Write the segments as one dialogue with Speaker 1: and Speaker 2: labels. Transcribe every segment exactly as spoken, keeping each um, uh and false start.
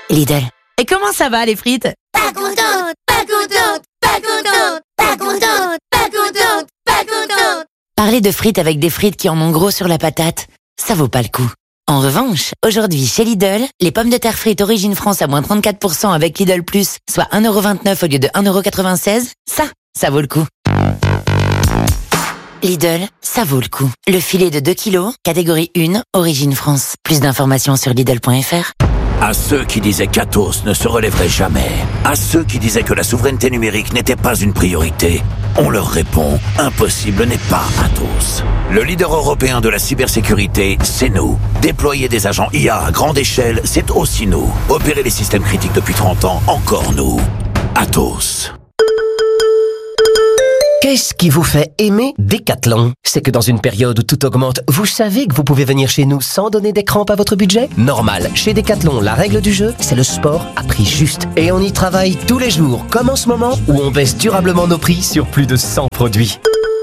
Speaker 1: Lidl. Et comment ça va les frites?
Speaker 2: Pas contente, pas contente, pas contente, pas contente, pas contente, pas contente.
Speaker 1: Parler de frites avec des frites qui en ont gros sur la patate, ça vaut pas le coup. En revanche, aujourd'hui chez Lidl, les pommes de terre frites Origine France à moins trente-quatre pour cent avec Lidl Plus, soit un euro vingt-neuf au lieu de un euro quatre-vingt-seize, ça, ça vaut le coup. Lidl, ça vaut le coup. Le filet de deux kilos, catégorie un, Origine France. Plus d'informations sur Lidl point F R.
Speaker 3: À ceux qui disaient qu'Atos ne se relèverait jamais, à ceux qui disaient que la souveraineté numérique n'était pas une priorité, on leur répond, impossible n'est pas Atos. Le leader européen de la cybersécurité, c'est nous. Déployer des agents I A à grande échelle, c'est aussi nous. Opérer les systèmes critiques depuis trente ans, encore nous. Atos.
Speaker 4: Qu'est-ce qui vous fait aimer Decathlon? C'est que dans une période où tout augmente, vous savez que vous pouvez venir chez nous sans donner des crampes à votre budget? Normal, chez Decathlon, la règle du jeu, c'est le sport à prix juste. Et on y travaille tous les jours, comme en ce moment, où on baisse durablement nos prix sur plus de cent produits.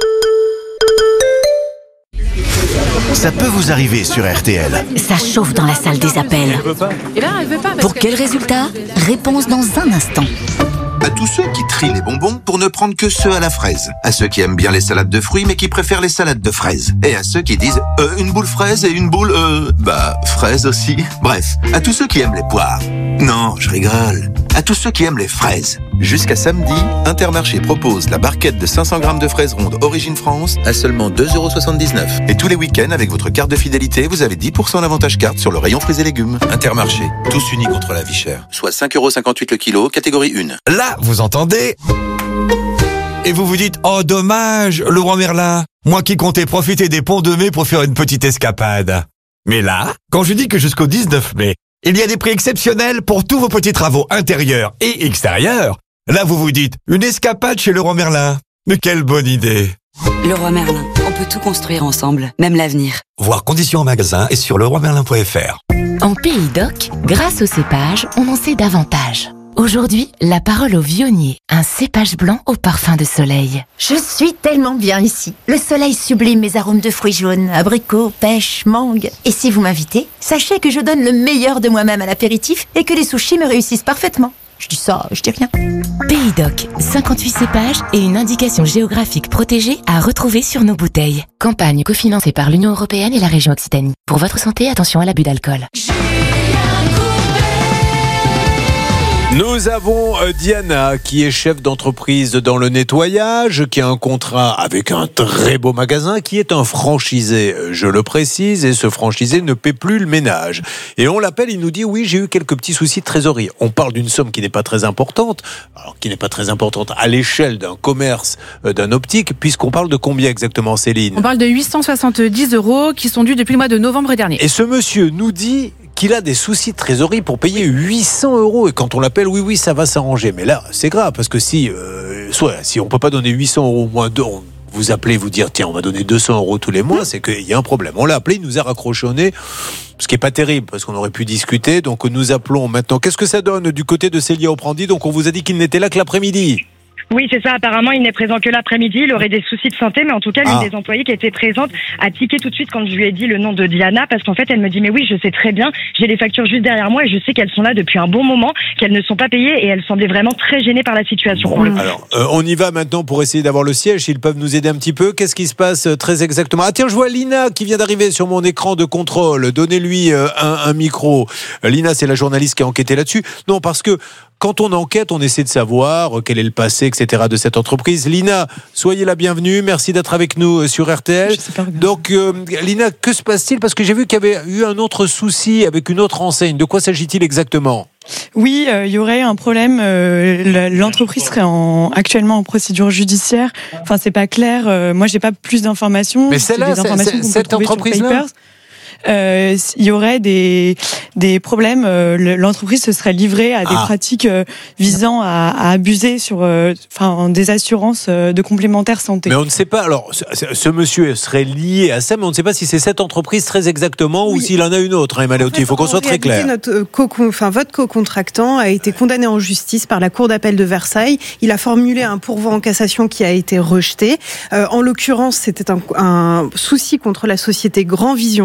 Speaker 5: Ça peut vous arriver sur R T L.
Speaker 6: Ça chauffe dans la salle des appels.
Speaker 7: Et là, elle veut pas.
Speaker 6: Pour quel résultat? Réponse dans un instant.
Speaker 8: À tous ceux qui trient les bonbons pour ne prendre que ceux à la fraise. À ceux qui aiment bien les salades de fruits mais qui préfèrent les salades de fraises. Et à ceux qui disent euh, une boule fraise et une boule euh... bah, fraise aussi. Bref, à tous ceux qui aiment les poires. Non, je rigole. À tous ceux qui aiment les fraises.
Speaker 9: Jusqu'à samedi, Intermarché propose la barquette de cinq cents grammes de fraises rondes Origine France à seulement deux euros soixante-dix-neuf. Et tous les week-ends, avec votre carte de fidélité, vous avez dix pour cent d'avantage carte sur le rayon fruits et légumes. Intermarché, tous unis contre la vie chère. Soit cinq euros cinquante-huit le kilo, catégorie un.
Speaker 10: Là, vous entendez? Et vous vous dites, oh dommage, Leroy Merlin, moi qui comptais profiter des ponts de mai pour faire une petite escapade. Mais là, quand je dis que jusqu'au dix-neuf mai, il y a des prix exceptionnels pour tous vos petits travaux intérieurs et extérieurs, là vous vous dites, une escapade chez Leroy Merlin. Mais quelle bonne idée!
Speaker 11: Leroy Merlin, on peut tout construire ensemble, même l'avenir.
Speaker 10: Voir conditions en magasin et sur leroy merlin point F R.
Speaker 12: En Pays d'Oc, grâce au cépage, on en sait davantage. Aujourd'hui, la parole au vionnier, un cépage blanc au parfum de soleil.
Speaker 13: Je suis tellement bien ici. Le soleil sublime mes arômes de fruits jaunes, abricots, pêche, mangue. Et si vous m'invitez, sachez que je donne le meilleur de moi-même à l'apéritif et que les sushis me réussissent parfaitement. Je dis ça, je dis rien.
Speaker 12: Pays d'Oc, cinquante-huit cépages et une indication géographique protégée à retrouver sur nos bouteilles. Campagne cofinancée par l'Union européenne et la région Occitanie. Pour votre santé, attention à l'abus d'alcool.
Speaker 14: Nous avons Diana qui est chef d'entreprise dans le nettoyage, qui a un contrat avec un très beau magasin, qui est un franchisé, je le précise, et ce franchisé ne paie plus le ménage. Et on l'appelle, il nous dit oui, j'ai eu quelques petits soucis de trésorerie. On parle d'une somme qui n'est pas très importante, alors qui n'est pas très importante à l'échelle d'un commerce, d'un optique, puisqu'on parle de combien exactement, Céline?
Speaker 7: On parle de huit cent soixante-dix euros qui sont dus depuis le mois de novembre dernier.
Speaker 14: Et ce monsieur nous dit qu'il a des soucis de trésorerie pour payer huit cents euros. Et quand on l'appelle, oui, oui, ça va s'arranger. Mais là, c'est grave, parce que si, euh, soit, si on ne peut pas donner huit cents euros moins deux, on vous appelez, vous dire, tiens, on va donner deux cents euros tous les mois, c'est qu'il y a un problème. On l'a appelé, il nous a raccroché au nez, ce qui n'est pas terrible, parce qu'on aurait pu discuter. Donc nous appelons maintenant. Qu'est-ce que ça donne du côté de Célia Oprandi? Donc on vous a dit qu'il n'était là que l'après-midi.
Speaker 15: Oui, c'est ça. Apparemment, il n'est présent que l'après-midi. Il aurait des soucis de santé, mais en tout cas, l'une ah. des employées qui était présente a tiqué tout de suite quand je lui ai dit le nom de Diana, parce qu'en fait, elle me dit, mais oui, je sais très bien, j'ai les factures juste derrière moi et je sais qu'elles sont là depuis un bon moment, qu'elles ne sont pas payées et elle semblait vraiment très gênée par la situation.
Speaker 14: Bon, alors, euh, on y va maintenant pour essayer d'avoir le siège. Ils peuvent nous aider un petit peu. Qu'est-ce qui se passe euh, très exactement? Ah tiens, je vois Lina qui vient d'arriver sur mon écran de contrôle. Donnez-lui euh, un, un micro. Euh, Lina, c'est la journaliste qui a enquêté là-dessus. Non, parce que quand on enquête, on essaie de savoir quel est le passé, et cetera de cette entreprise. Lina, soyez la bienvenue. Merci d'être avec nous sur R T L. Donc, euh, Lina, que se passe-t-il? Parce que j'ai vu qu'il y avait eu un autre souci avec une autre enseigne. De quoi s'agit-il exactement?
Speaker 16: Oui, il euh, y aurait un problème. Euh, l'entreprise serait en, actuellement en procédure judiciaire. Enfin, c'est pas clair. Euh, moi, j'ai pas plus d'informations.
Speaker 14: Mais celle-là, cette entreprise-là.
Speaker 16: Euh, il y aurait des des problèmes. Euh, l'entreprise se serait livrée à des ah. pratiques euh, visant à, à abuser sur, euh, enfin, des assurances euh, de complémentaires santé.
Speaker 14: Mais on ne sait pas. Alors, ce, ce monsieur serait lié à ça, mais on ne sait pas si c'est cette entreprise très exactement oui. ou s'il en a une autre. Hein, Emma Leotti, il faut qu'on soit très clair.
Speaker 17: Notre co- enfin, votre co-contractant a été condamné en justice par la Cour d'appel de Versailles. Il a formulé un pourvoi en cassation qui a été rejeté. Euh, en l'occurrence, c'était un, un souci contre la société Grand Vision France.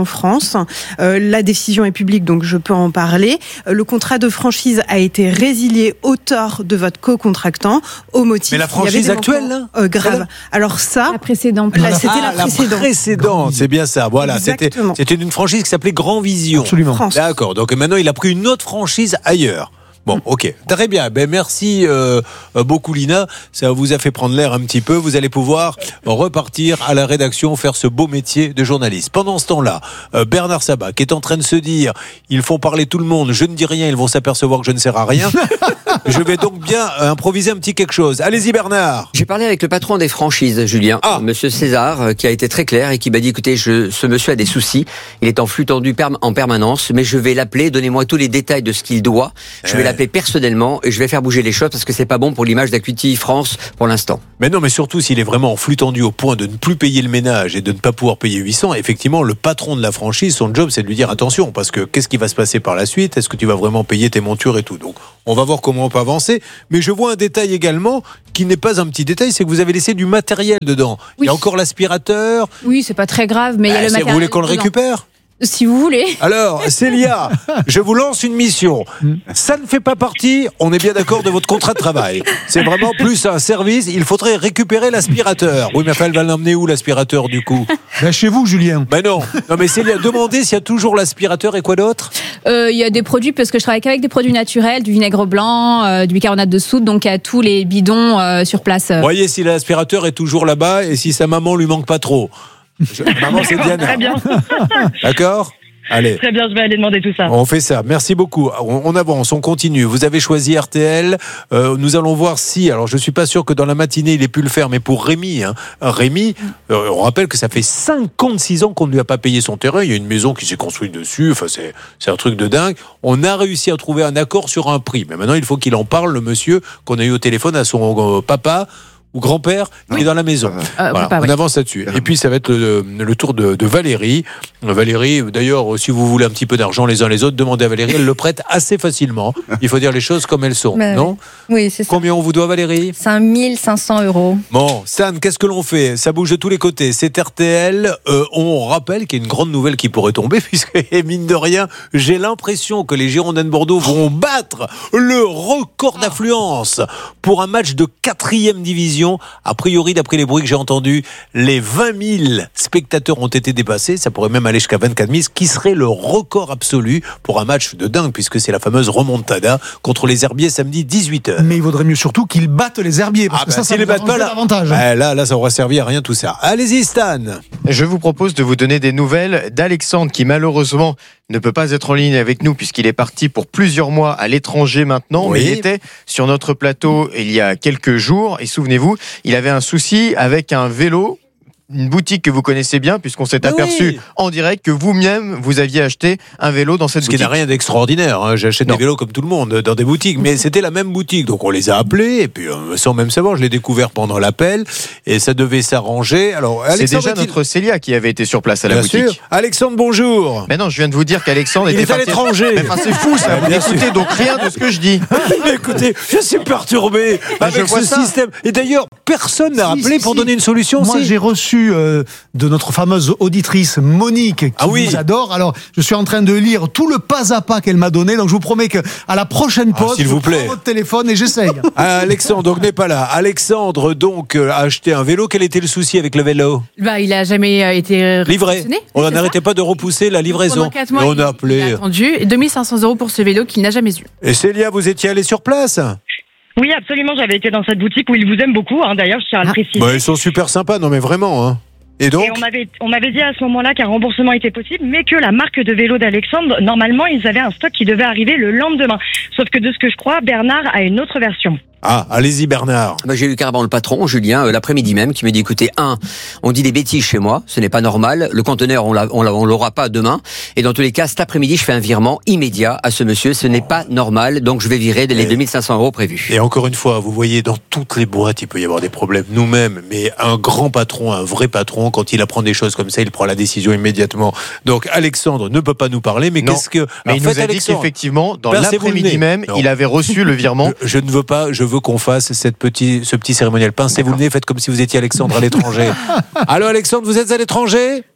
Speaker 17: France, euh, la décision est publique, donc je peux en parler. Euh, le contrat de franchise a été résilié au tort de votre co-contractant au motif.
Speaker 14: Mais la franchise actuelle, là
Speaker 17: euh, grave. Alors ça,
Speaker 7: la précédente.
Speaker 17: Là, c'était
Speaker 14: ah,
Speaker 17: la précédente.
Speaker 14: La précédente, c'est bien ça. Voilà, c'était,
Speaker 17: Exactement.
Speaker 14: c'était une franchise qui s'appelait Grand Vision.
Speaker 18: Absolument.
Speaker 17: France.
Speaker 14: D'accord. Donc maintenant, il a pris une autre franchise ailleurs. Bon, ok, très bien. Ben merci euh, beaucoup Lina. Ça vous a fait prendre l'air un petit peu. Vous allez pouvoir repartir à la rédaction faire ce beau métier de journaliste. Pendant ce temps-là, euh, Bernard Sabat qui est en train de se dire, ils font parler tout le monde. Je ne dis rien, ils vont s'apercevoir que je ne sers à rien. Je vais donc bien improviser un petit quelque chose. Allez-y Bernard.
Speaker 19: J'ai parlé avec le patron des franchises, Julien, ah. Monsieur César, qui a été très clair et qui m'a dit, écoutez, je, ce monsieur a des soucis. Il est en flux tendu perm- en permanence, mais je vais l'appeler. Donnez-moi tous les détails de ce qu'il doit. Je vais
Speaker 14: euh...
Speaker 19: l'appeler personnellement et je vais faire bouger les choses parce que c'est pas bon pour l'image d'Acuity France pour l'instant.
Speaker 14: Mais non, mais surtout s'il est vraiment en flux tendu au point de ne plus payer le ménage et de ne pas pouvoir payer huit cents, effectivement, le patron de la franchise, son job, c'est de lui dire attention, parce que qu'est-ce qui va se passer par la suite? Est-ce que tu vas vraiment payer tes montures et tout? Donc, on va voir comment on peut avancer. Mais je vois un détail également qui n'est pas un petit détail, c'est que vous avez laissé du matériel dedans. Oui. Il y a encore l'aspirateur.
Speaker 7: Oui, c'est pas très grave, mais bah, il y a le matériel.
Speaker 14: Vous voulez qu'on le récupère?
Speaker 7: Si vous voulez.
Speaker 14: Alors, Célia, je vous lance une mission. Ça ne fait pas partie, on est bien d'accord, de votre contrat de travail. C'est vraiment plus un service. Il faudrait récupérer l'aspirateur. Oui, mais elle va l'emmener où, l'aspirateur, du coup?
Speaker 18: Ben, chez vous, Julien.
Speaker 14: Ben non. Non, mais Célia, demandez s'il y a toujours l'aspirateur et quoi d'autre?
Speaker 7: Il euh, y a des produits, parce que je travaille qu'avec des produits naturels, du vinaigre blanc, euh, du bicarbonate de soude, donc il y a tous les bidons euh, sur place.
Speaker 14: Voyez si l'aspirateur est toujours là-bas et si sa maman lui manque pas trop. Je... Maman, c'est Diana.
Speaker 15: Très bien.
Speaker 14: D'accord? Allez.
Speaker 15: Très bien, je vais aller demander tout ça.
Speaker 14: On fait ça. Merci beaucoup. On, on avance, on continue. Vous avez choisi R T L. Euh, nous allons voir si. Alors, je suis pas sûr que dans la matinée il ait pu le faire, mais pour Rémi, hein, Rémi, euh, on rappelle que ça fait cinquante-six ans qu'on ne lui a pas payé son terrain. Il y a une maison qui s'est construite dessus. Enfin, c'est, c'est un truc de dingue. On a réussi à trouver un accord sur un prix. Mais maintenant, il faut qu'il en parle, le monsieur qu'on a eu au téléphone à son euh, papa. Ou grand-père qui est dans la maison. Euh, voilà, papa, on ouais. avance là-dessus. Et puis ça va être le, le tour de, de Valérie. Valérie, d'ailleurs, si vous voulez un petit peu d'argent les uns les autres, demandez à Valérie, elle le prête assez facilement. Il faut dire les choses comme elles sont, bah, non?
Speaker 20: Oui, c'est ça.
Speaker 14: Combien on vous doit, Valérie?
Speaker 20: cinq mille cinq cents euros.
Speaker 14: Bon, Stan, qu'est-ce que l'on fait? Ça bouge de tous les côtés. C'est R T L. Euh, on rappelle qu'il y a une grande nouvelle qui pourrait tomber, puisque, mine de rien, j'ai l'impression que les Girondins de Bordeaux vont battre le record d'affluence pour un match de quatrième division. A priori, d'après les bruits que j'ai entendus, les vingt mille spectateurs ont été dépassés. Ça pourrait même aller jusqu'à vingt-quatre mille, ce qui serait le record absolu pour un match de dingue, puisque c'est la fameuse remontada contre les Herbiers samedi dix-huit heures.
Speaker 18: Mais il vaudrait mieux surtout qu'ils battent les Herbiers, parce ah que bah, ça, ça
Speaker 14: les battent pas, là, bah, là, là, ça aura servi à rien tout ça. Allez-y, Stan.
Speaker 21: Je vous propose de vous donner des nouvelles d'Alexandre, qui malheureusement ne peut pas être en ligne avec nous puisqu'il est parti pour plusieurs mois à l'étranger maintenant, oui. Mais il était sur notre plateau il y a quelques jours et souvenez-vous, il avait un souci avec un vélo, une boutique que vous connaissez bien puisqu'on s'est mais aperçu oui. en direct que vous-même vous aviez acheté un vélo dans cette
Speaker 14: Ce
Speaker 21: boutique.
Speaker 14: Ce qui n'a rien d'extraordinaire, hein. J'achète non. des vélos comme tout le monde dans des boutiques, mais c'était la même boutique, donc on les a appelés et puis euh, sans même savoir, je l'ai découvert pendant l'appel et ça devait s'arranger. Alors
Speaker 21: c'est déjà notre Célia qui avait été sur place à la
Speaker 14: bien
Speaker 21: boutique.
Speaker 14: Sûr. Alexandre, bonjour.
Speaker 21: Mais non, je viens de vous dire qu'Alexandre
Speaker 14: était
Speaker 21: parti
Speaker 14: à l'étranger.
Speaker 21: Mais enfin, c'est fou ça. Vous n'écoutez donc rien de ce que je dis.
Speaker 14: Mais écoutez, je suis perturbé avec ce ça. système. Et d'ailleurs, personne n'a si, appelé si, pour si. donner une solution.
Speaker 18: Moi,
Speaker 14: si.
Speaker 18: j'ai reçu. Euh, de notre fameuse auditrice Monique qui
Speaker 14: ah oui.
Speaker 18: vous adore. Alors, je suis en train de lire tout le pas à pas qu'elle m'a donné. Donc, je vous promets que à la prochaine pause, ah,
Speaker 14: s'il
Speaker 18: je
Speaker 14: vous plaît.
Speaker 18: prends votre téléphone et j'essaye.
Speaker 14: Ah, Alexandre donc n'est pas là. Alexandre donc a acheté un vélo. Quel était le souci avec le vélo?
Speaker 7: Bah, il a jamais été
Speaker 14: livré. On n'arrêtait pas de repousser la livraison.
Speaker 7: Pendant mois,
Speaker 14: on a appelé.
Speaker 7: Il a attendu deux mille cinq cents euros pour ce vélo qu'il n'a jamais eu.
Speaker 14: Et Célia, vous étiez allée sur place?
Speaker 15: Oui, absolument. J'avais été dans cette boutique où ils vous aiment beaucoup. Hein, d'ailleurs, je tiens à le préciser.
Speaker 14: Bah, ils sont super sympas. Non, mais vraiment. Hein. Et donc
Speaker 15: et on m'avait on m'avait dit à ce moment-là qu'un remboursement était possible, mais que la marque de vélo d'Alexandre, normalement, ils avaient un stock qui devait arriver le lendemain. Sauf que de ce que je crois, Bernard a une autre version.
Speaker 14: Ah, allez-y Bernard.
Speaker 19: Bah, j'ai eu carrément le patron, Julien, euh, l'après-midi même, qui m'a dit, écoutez, un, on dit des bêtises chez moi, ce n'est pas normal, le conteneur, on, l'a, on, l'a, on l'aura pas demain, et dans tous les cas, cet après-midi, je fais un virement immédiat à ce monsieur, ce n'est pas normal, donc je vais virer les deux mille cinq cents euros prévus.
Speaker 14: Et encore une fois, vous voyez, dans toutes les boîtes, il peut y avoir des problèmes nous-mêmes, mais un grand patron, un vrai patron, quand il apprend des choses comme ça, il prend la décision immédiatement. Donc Alexandre ne peut pas nous parler, mais non. qu'est-ce que...
Speaker 21: Mais Alors, il nous a dit qu'effectivement, dans ben, l'après-midi même, non. il avait reçu le virement.
Speaker 14: Je, je ne veux pas, je veux qu'on fasse cette Petit, ce petit cérémonial. Pincez-vous le nez, faites comme si vous étiez Alexandre à l'étranger. Allô Alexandre, vous êtes à l'étranger?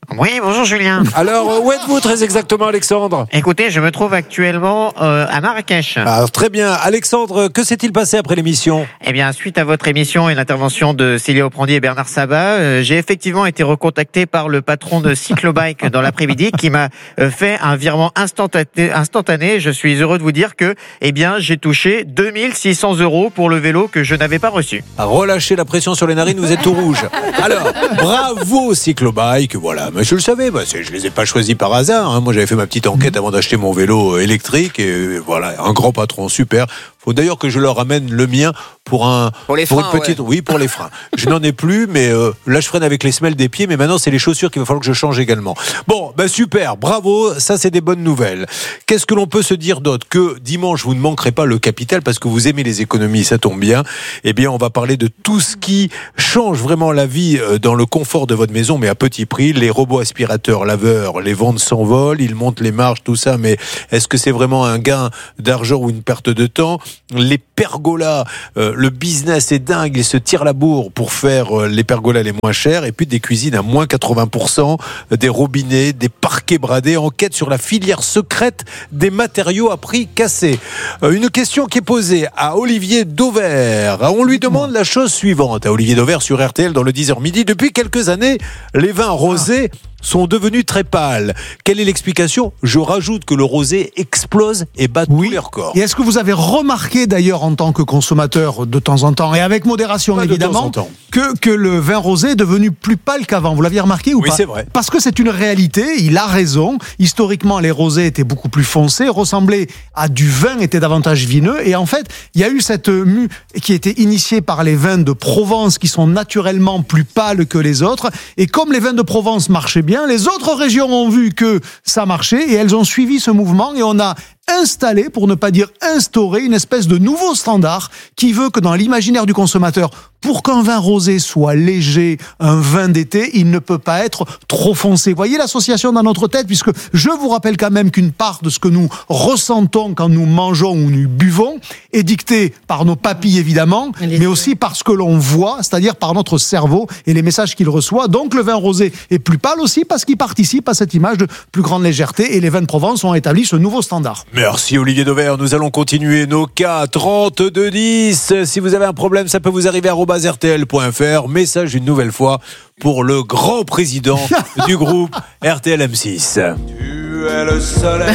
Speaker 2: Oui, bonjour Julien.
Speaker 14: Alors, où êtes-vous très exactement, Alexandre?
Speaker 2: Écoutez, je me trouve actuellement euh, à Marrakech.
Speaker 14: Alors, très bien. Alexandre, que s'est-il passé après l'émission?
Speaker 2: Eh bien, suite à votre émission et l'intervention de Célia Oprandi et Bernard Sabat, euh, j'ai effectivement été recontacté par le patron de Cyclobike dans l'après-midi qui m'a euh, fait un virement instantané, instantané. Je suis heureux de vous dire que, eh bien, j'ai touché deux mille six cents euros pour le vélo que je n'avais pas reçu.
Speaker 14: Relâchez la pression sur les narines, vous êtes tout rouge. Alors, bravo Cyclobike, voilà. Mais je le savais, bah, je les ai pas choisis par hasard. Hein. Moi, j'avais fait ma petite enquête avant d'acheter mon vélo électrique et voilà, un grand patron, super. Faut d'ailleurs que je leur ramène le mien pour un
Speaker 19: pour, les
Speaker 14: pour
Speaker 19: freins,
Speaker 14: une petite
Speaker 19: ouais.
Speaker 14: oui pour les freins. Je n'en ai plus, mais euh, là je freine avec les semelles des pieds, mais maintenant c'est les chaussures qu'il va falloir que je change également. Bon, ben super, bravo, ça c'est des bonnes nouvelles. Qu'est-ce que l'on peut se dire d'autre? Que dimanche vous ne manquerez pas le capital parce que vous aimez les économies, ça tombe bien. Eh bien, on va parler de tout ce qui change vraiment la vie dans le confort de votre maison, mais à petit prix. Les robots aspirateurs, laveurs, les ventes s'envolent, ils montent les marges, tout ça, mais est-ce que c'est vraiment un gain d'argent ou une perte de temps? Les pergolas, euh, le business est dingue, ils se tirent la bourre pour faire euh, les pergolas les moins chers, et puis des cuisines à moins quatre-vingts pour cent, des robinets, des parquets bradés, enquête sur la filière secrète des matériaux à prix cassés. Euh, une question qui est posée à Olivier Dauvert. On lui demande la chose suivante, à Olivier Dauvert sur R T L dans le dix heures midi. Depuis quelques années, les vins rosés sont devenus très pâles. Quelle est l'explication? Je rajoute que le rosé explose et bat oui. tous les records.
Speaker 18: Et est-ce que vous avez remarqué d'ailleurs en tant que consommateur de temps en temps, et avec modération pas évidemment, temps temps. Que, que le vin rosé est devenu plus pâle qu'avant? Vous l'aviez remarqué ou
Speaker 14: oui,
Speaker 18: pas?
Speaker 14: Oui, c'est vrai.
Speaker 18: Parce que c'est une réalité, il a raison. Historiquement, les rosés étaient beaucoup plus foncés, ressemblaient à du vin, étaient davantage vineux. Et en fait, il y a eu cette mue qui était initiée par les vins de Provence qui sont naturellement plus pâles que les autres. Et comme les vins de Provence marchaient bien, les autres régions ont vu que ça marchait et elles ont suivi ce mouvement et on a installé, pour ne pas dire instauré, une espèce de nouveau standard qui veut que dans l'imaginaire du consommateur, pour qu'un vin rosé soit léger, un vin d'été, il ne peut pas être trop foncé. Vous voyez l'association dans notre tête, puisque je vous rappelle quand même qu'une part de ce que nous ressentons quand nous mangeons ou nous buvons est dictée par nos papilles évidemment, mais aussi par ce que l'on voit, c'est-à-dire par notre cerveau et les messages qu'il reçoit. Donc le vin rosé est plus pâle aussi parce qu'il participe à cette image de plus grande légèreté et les vins de Provence ont établi ce nouveau standard.
Speaker 14: Merci Olivier Dauvert, nous allons continuer nos cas trente-deux dix. Si vous avez un problème, ça peut vous arriver à arobase r t l point f r. Message une nouvelle fois pour le grand président du groupe R T L M six.
Speaker 22: Tu es le soleil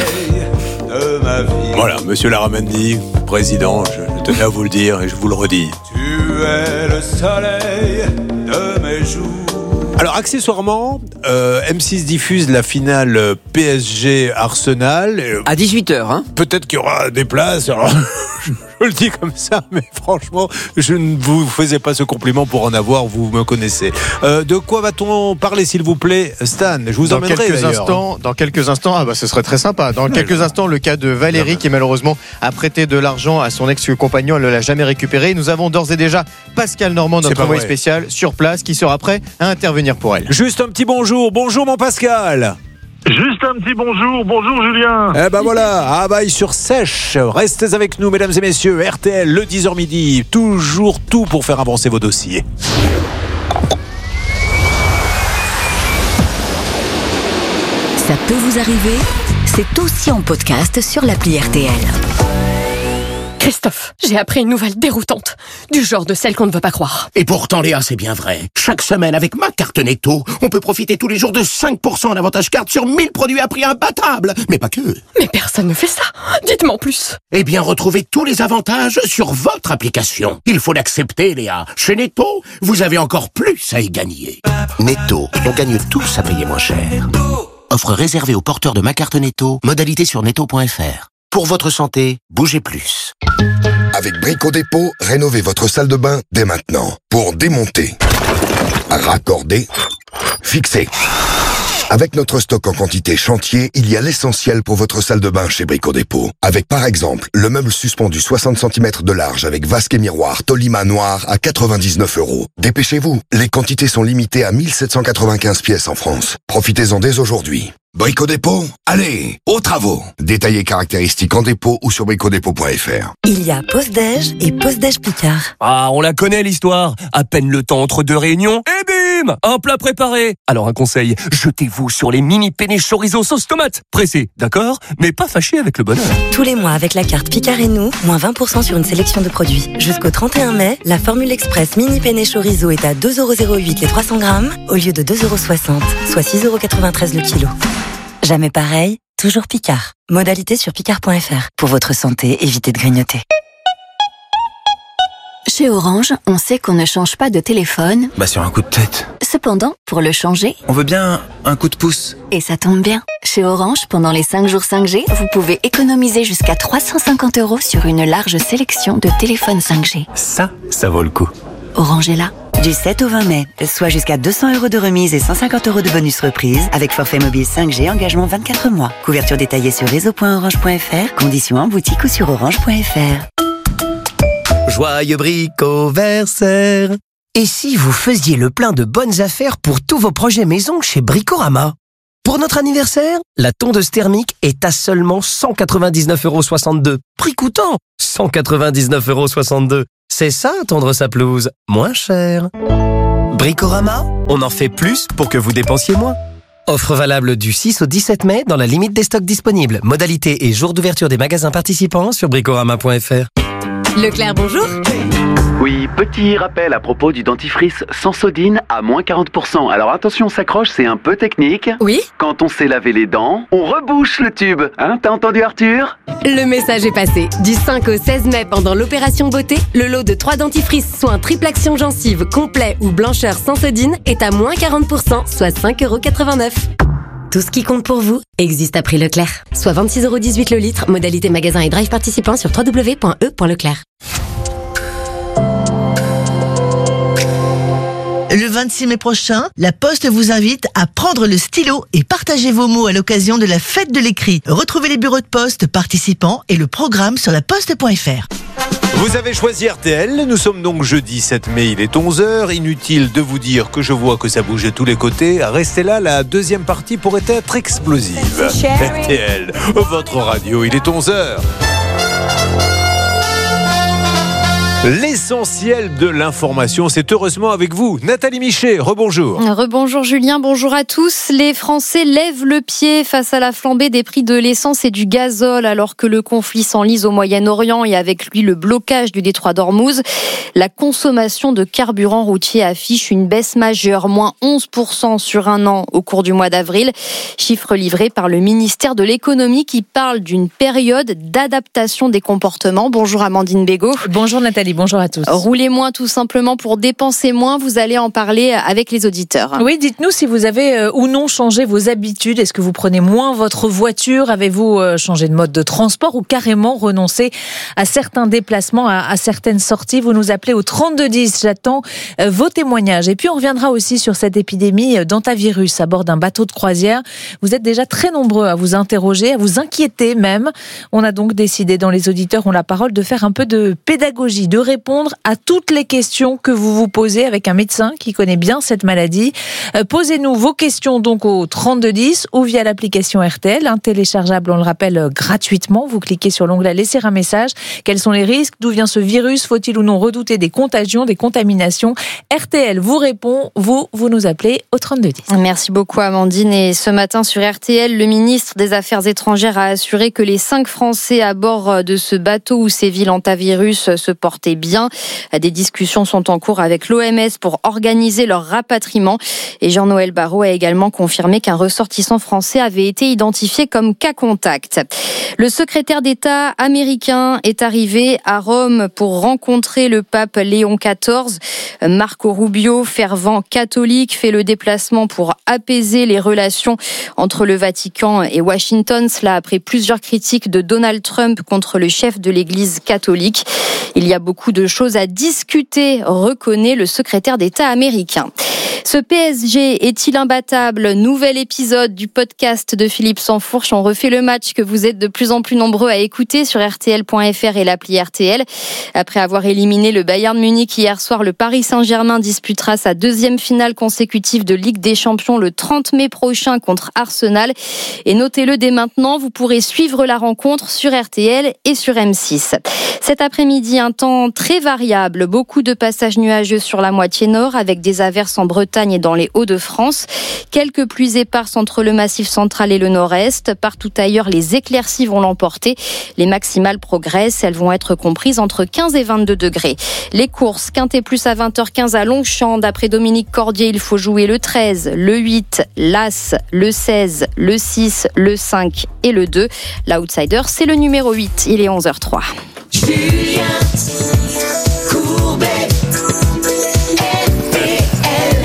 Speaker 22: de ma vie.
Speaker 14: Voilà, monsieur Laramendi, président, je tenais à vous le dire et je vous le redis.
Speaker 22: Tu es le soleil de mes jours.
Speaker 14: Alors accessoirement, euh, M six diffuse la finale P S G Arsenal.
Speaker 19: À dix-huit heures, hein.
Speaker 14: Peut-être qu'il y aura des places, alors je le dis comme ça, mais franchement, je ne vous faisais pas ce compliment pour en avoir, vous me connaissez. Euh, de quoi va-t-on parler, s'il vous plaît, Stan? Je vous
Speaker 21: dans
Speaker 14: emmènerai
Speaker 21: quelques
Speaker 14: d'ailleurs.
Speaker 21: instants, Dans quelques instants, ah bah ce serait très sympa. Dans quelques instants, le cas de Valérie qui malheureusement a prêté de l'argent à son ex-compagnon, elle ne l'a jamais récupéré. Nous avons d'ores et déjà Pascal Normand, notre envoyé spécial, sur place, qui sera prêt à intervenir pour elle.
Speaker 14: Juste un petit bonjour, bonjour mon Pascal.
Speaker 23: Juste un petit bonjour, bonjour Julien.
Speaker 14: Eh ben voilà, abaille sur sèche. Restez avec nous, mesdames et messieurs. R T L, le dix heures midi. Toujours tout pour faire avancer vos dossiers.
Speaker 6: Ça peut vous arriver, c'est aussi en podcast sur l'appli R T L.
Speaker 24: Christophe, j'ai appris une nouvelle déroutante, du genre de celle qu'on ne veut pas croire.
Speaker 25: Et pourtant, Léa, c'est bien vrai. Chaque semaine, avec ma carte Netto, on peut profiter tous les jours de cinq pour cent en avantage carte sur mille produits à prix imbattable. Mais pas que.
Speaker 24: Mais personne ne fait ça. Dites-moi en plus.
Speaker 25: Eh bien, retrouvez tous les avantages sur votre application. Il faut l'accepter, Léa. Chez Netto, vous avez encore plus à y gagner. Netto, on gagne tous à payer moins cher. Offre réservée aux porteurs de ma carte Netto. Modalité sur netto point f r. Pour votre santé, bougez plus.
Speaker 26: Avec Brico Dépôt, rénovez votre salle de bain dès maintenant. Pour démonter, raccorder, fixer. Avec notre stock en quantité chantier, il y a l'essentiel pour votre salle de bain chez Brico Dépôt. Avec par exemple, le meuble suspendu soixante centimètres de large avec vasque et miroir Tolima noir à quatre-vingt-dix-neuf euros. Dépêchez-vous, les quantités sont limitées à mille sept cent quatre-vingt-quinze pièces en France. Profitez-en dès aujourd'hui. Brico Dépôt, allez, aux travaux. Détaillez caractéristiques en dépôt ou sur bricodépôt point f r.
Speaker 1: Il y a pause déj et pause déj Picard.
Speaker 3: Ah, on la connaît l'histoire. À peine le temps entre deux réunions et bim, un plat préparé. Alors un conseil, jetez-vous sur les mini penne chorizo sauce tomate. Pressé, d'accord, mais pas fâché avec le bonheur.
Speaker 1: Tous les mois avec la carte Picard et nous, moins vingt pour cent sur une sélection de produits. Jusqu'au trente et un mai, la formule express mini penne chorizo est à deux euros zéro huit les trois cents grammes au lieu de deux euros soixante, soit six euros quatre-vingt-treize le kilo. Jamais pareil, toujours Picard. Modalité sur picard point f r. Pour votre santé, évitez de grignoter.
Speaker 6: Chez Orange, on sait qu'on ne change pas de téléphone.
Speaker 4: Bah sur un coup de tête.
Speaker 6: Cependant, pour le changer,
Speaker 4: on veut bien un coup de pouce.
Speaker 6: Et ça tombe bien. Chez Orange, pendant les cinq jours cinq G, vous pouvez économiser jusqu'à trois cent cinquante euros sur une large sélection de téléphones cinq G.
Speaker 4: Ça, ça vaut le coup.
Speaker 6: Orange est là.
Speaker 1: Du sept au vingt mai, soit jusqu'à deux cents euros de remise et cent cinquante euros de bonus reprise avec forfait mobile cinq G, engagement vingt-quatre mois. Couverture détaillée sur réseau point orange point f r, conditions en boutique ou sur orange point f r.
Speaker 5: Joyeux bricoversaire. Et si vous faisiez le plein de bonnes affaires pour tous vos projets maison chez Bricorama? Pour notre anniversaire, la tondeuse thermique est à seulement cent quatre-vingt-dix-neuf euros soixante-deux. Prix coûtant cent quatre-vingt-dix-neuf euros soixante-deux. C'est ça, tondre sa pelouse, moins cher. Bricorama, on en fait plus pour que vous dépensiez moins. Offre valable du six au dix-sept mai dans la limite des stocks disponibles. Modalité et jour d'ouverture des magasins participants sur bricorama point f r.
Speaker 8: Leclerc, bonjour.
Speaker 9: Oui, petit rappel à propos du dentifrice Sensodyne à moins quarante pour cent. Alors attention, on s'accroche, c'est un peu technique.
Speaker 8: Oui.
Speaker 9: Quand on s'est lavé les dents, on rebouche le tube. Hein, t'as entendu Arthur?
Speaker 8: Le message est passé. Du cinq au seize mai, pendant l'opération beauté, le lot de trois dentifrices soins triple action gencive complet ou blancheur Sensodyne est à moins quarante pour cent, soit cinq euros quatre-vingt-neuf. Tout ce qui compte pour vous existe à prix Leclerc. Soit vingt-six euros dix-huit le litre, modalité magasin et drive participant sur w w w point e point leclerc.
Speaker 27: Le vingt-six mai prochain, La Poste vous invite à prendre le stylo et partager vos mots à l'occasion de la fête de l'écrit. Retrouvez les bureaux de poste participants et le programme sur la poste point f r.
Speaker 14: Vous avez choisi R T L, nous sommes donc jeudi sept mai, il est onze heures, inutile de vous dire que je vois que ça bouge de tous les côtés, restez là, la deuxième partie pourrait être explosive. R T L, votre radio, il est onze heures. L'essentiel de l'information, c'est heureusement avec vous. Nathalie Michet, rebonjour.
Speaker 28: Rebonjour Julien, bonjour à tous. Les Français lèvent le pied face à la flambée des prix de l'essence et du gazole alors que le conflit s'enlise au Moyen-Orient et avec lui le blocage du détroit d'Ormuz. La consommation de carburant routier affiche une baisse majeure, moins onze pour cent sur un an au cours du mois d'avril. Chiffre livré par le ministère de l'économie qui parle d'une période d'adaptation des comportements. Bonjour Amandine Bégaud.
Speaker 29: Bonjour Nathalie. Bonjour à tous.
Speaker 28: Roulez moins tout simplement pour dépenser moins. Vous allez en parler avec les auditeurs.
Speaker 29: Oui, dites-nous si vous avez euh, ou non changé vos habitudes. Est-ce que vous prenez moins votre voiture? Avez-vous euh, changé de mode de transport ou carrément renoncé à certains déplacements, à, à certaines sorties? Vous nous appelez au trente-deux dix. J'attends euh, vos témoignages. Et puis on reviendra aussi sur cette épidémie d'hantavirus à bord d'un bateau de croisière. Vous êtes déjà très nombreux à vous interroger, à vous inquiéter même. On a donc décidé, dans Les auditeurs ont la parole, de faire un peu de pédagogie, de répondre à toutes les questions que vous vous posez avec un médecin qui connaît bien cette maladie. Euh, posez-nous vos questions donc au trente-deux dix ou via l'application R T L, hein, téléchargeable, on le rappelle, euh, gratuitement. Vous cliquez sur l'onglet laisser un message. Quels sont les risques? D'où vient ce virus? Faut-il ou non redouter des contagions, des contaminations? R T L vous répond. Vous, vous nous appelez au trente-deux dix.
Speaker 28: Merci beaucoup Amandine. Et ce matin sur R T L, le ministre des Affaires étrangères a assuré que les cinq Français à bord de ce bateau où sévit l'hantavirus se portaient bien. Des discussions sont en cours avec l'O M S pour organiser leur rapatriement. Et Jean-Noël Barrot a également confirmé qu'un ressortissant français avait été identifié comme cas contact. Le secrétaire d'État américain est arrivé à Rome pour rencontrer le pape Léon quatorze. Marco Rubio, fervent catholique, fait le déplacement pour apaiser les relations entre le Vatican et Washington. Cela après plusieurs critiques de Donald Trump contre le chef de l'Église catholique. Il y a beaucoup de choses à discuter, reconnaît le secrétaire d'État américain. Ce P S G est-il imbattable? Nouvel épisode du podcast de Philippe Sansfourche. On refait le match que vous êtes de plus en plus nombreux à écouter sur R T L point F R et l'appli R T L. Après avoir éliminé le Bayern Munich hier soir, le Paris Saint-Germain disputera sa deuxième finale consécutive de Ligue des Champions le trente mai prochain contre Arsenal. Et notez-le dès maintenant, vous pourrez suivre la rencontre sur R T L et sur M six. Cet après-midi, un temps très variable. Beaucoup de passages nuageux sur la moitié nord avec des averses en Bretagne et dans les Hauts-de-France. Quelques pluies éparses entre le Massif central et le nord-est. Partout ailleurs, les éclaircies vont l'emporter. Les maximales progressent. Elles vont être comprises entre quinze et vingt-deux degrés. Les courses, Quintet plus à vingt heures quinze à Longchamp. D'après Dominique Cordier, il faut jouer le treize, le huit, l'As, le seize, le six, le cinq et le deux. L'outsider, c'est le numéro huit. Il est onze heures trois.
Speaker 7: Julien Courbet, R T L.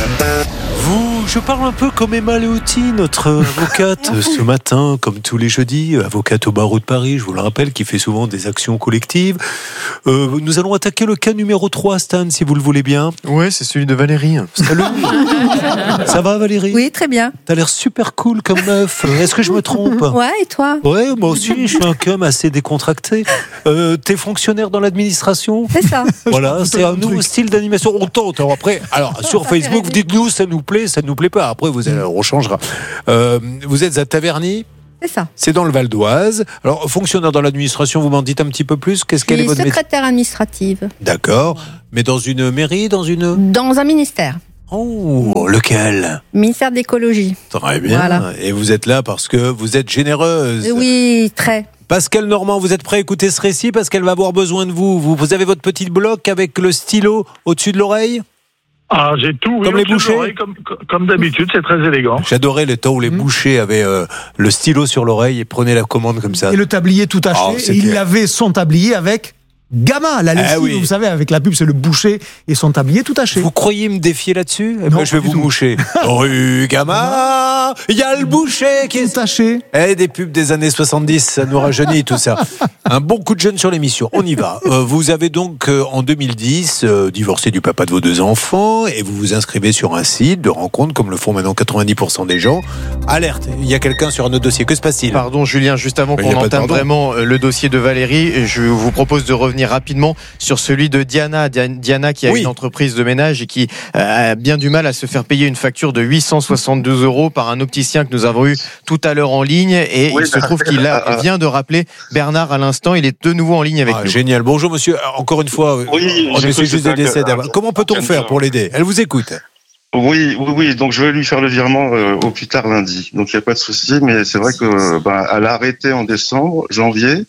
Speaker 14: Vous, je parle un peu comme Emma Leotti, notre avocate ce matin, comme tous les jeudis, avocate au barreau de Paris, je vous le rappelle, qui fait souvent des actions collectives. Euh, nous allons attaquer le cas numéro trois, Stan, si vous le voulez bien.
Speaker 21: Ouais, c'est celui de Valérie.
Speaker 14: Salut. Ça va, Valérie?
Speaker 10: Oui, très bien.
Speaker 14: T'as l'air super cool comme meuf. Est-ce que je me trompe?
Speaker 10: Ouais, et toi?
Speaker 14: Ouais, moi aussi, je suis un cum assez décontracté. Euh, t'es fonctionnaire dans l'administration?
Speaker 10: C'est ça.
Speaker 14: Voilà, c'est un nouveau style d'animation. On tente. Alors après, alors sur Facebook, vous dites-nous, ça nous plaît, ça nous plaît pas. Après, vous allez, on changera. Euh, vous êtes à Taverny?
Speaker 10: C'est ça.
Speaker 14: C'est dans le Val d'Oise. Alors, fonctionnaire dans l'administration, vous m'en dites un petit peu plus? Qu'est-ce qu'elle est votre métier?
Speaker 10: Secrétaire administrative.
Speaker 14: D'accord. Mais dans une mairie, dans une...
Speaker 10: Dans un ministère.
Speaker 14: Oh, lequel?
Speaker 10: Ministère de l'écologie.
Speaker 14: Très bien.
Speaker 10: Voilà.
Speaker 14: Et vous êtes là parce que vous êtes généreuse.
Speaker 10: Oui, très.
Speaker 14: Pascal Normand, vous êtes prêt à écouter ce récit parce qu'elle va avoir besoin de vous. Vous, vous avez votre petit bloc avec le stylo au-dessus de l'oreille?
Speaker 23: Ah, j'ai tout. Oui,
Speaker 14: comme les bouchers.
Speaker 23: Comme, comme d'habitude, c'est très élégant.
Speaker 14: J'adorais le temps où les mmh. bouchers avaient euh, le stylo sur l'oreille et prenaient la commande comme ça.
Speaker 18: Et le tablier tout taché. Oh, et il avait son tablier avec Gamma, la lessive, ah oui. Vous savez, avec la pub, c'est le boucher et son tablier tout taché.
Speaker 14: Vous croyez me défier là-dessus? Eh ben, je vais vous tout. moucher. Rue Gamma, il y a le boucher qui est
Speaker 18: taché.
Speaker 14: Eh, des pubs des années soixante-dix, ça nous rajeunit tout ça. Un bon coup de jeune sur l'émission. On y va. Euh, vous avez donc, euh, en deux mille dix, euh, divorcé du papa de vos deux enfants et vous vous inscrivez sur un site de rencontre, comme le font maintenant quatre-vingt-dix pour cent des gens. Alerte, il y a quelqu'un sur un autre dossier. Que se passe-t-il?
Speaker 21: Pardon, Julien, juste avant qu'on entame vraiment le dossier de Valérie, je vous propose de revenir rapidement sur celui de Diana. Diana qui a oui. une entreprise de ménage et qui a bien du mal à se faire payer une facture de huit cent soixante-douze euros par un opticien que nous avons eu tout à l'heure en ligne et oui, il se trouve qu'il a, vient de rappeler Bernard à l'instant. Il est de nouveau en ligne avec ah, nous.
Speaker 14: Génial. Bonjour monsieur. Encore une fois,
Speaker 11: oui,
Speaker 14: on essaie juste de l'aider. Comment peut-on faire pour l'aider? Elle vous écoute.
Speaker 11: Oui, oui, oui. Donc je vais lui faire le virement euh, au plus tard lundi. Donc il n'y a pas de souci. Mais c'est vrai que bah, elle a arrêté en décembre, janvier.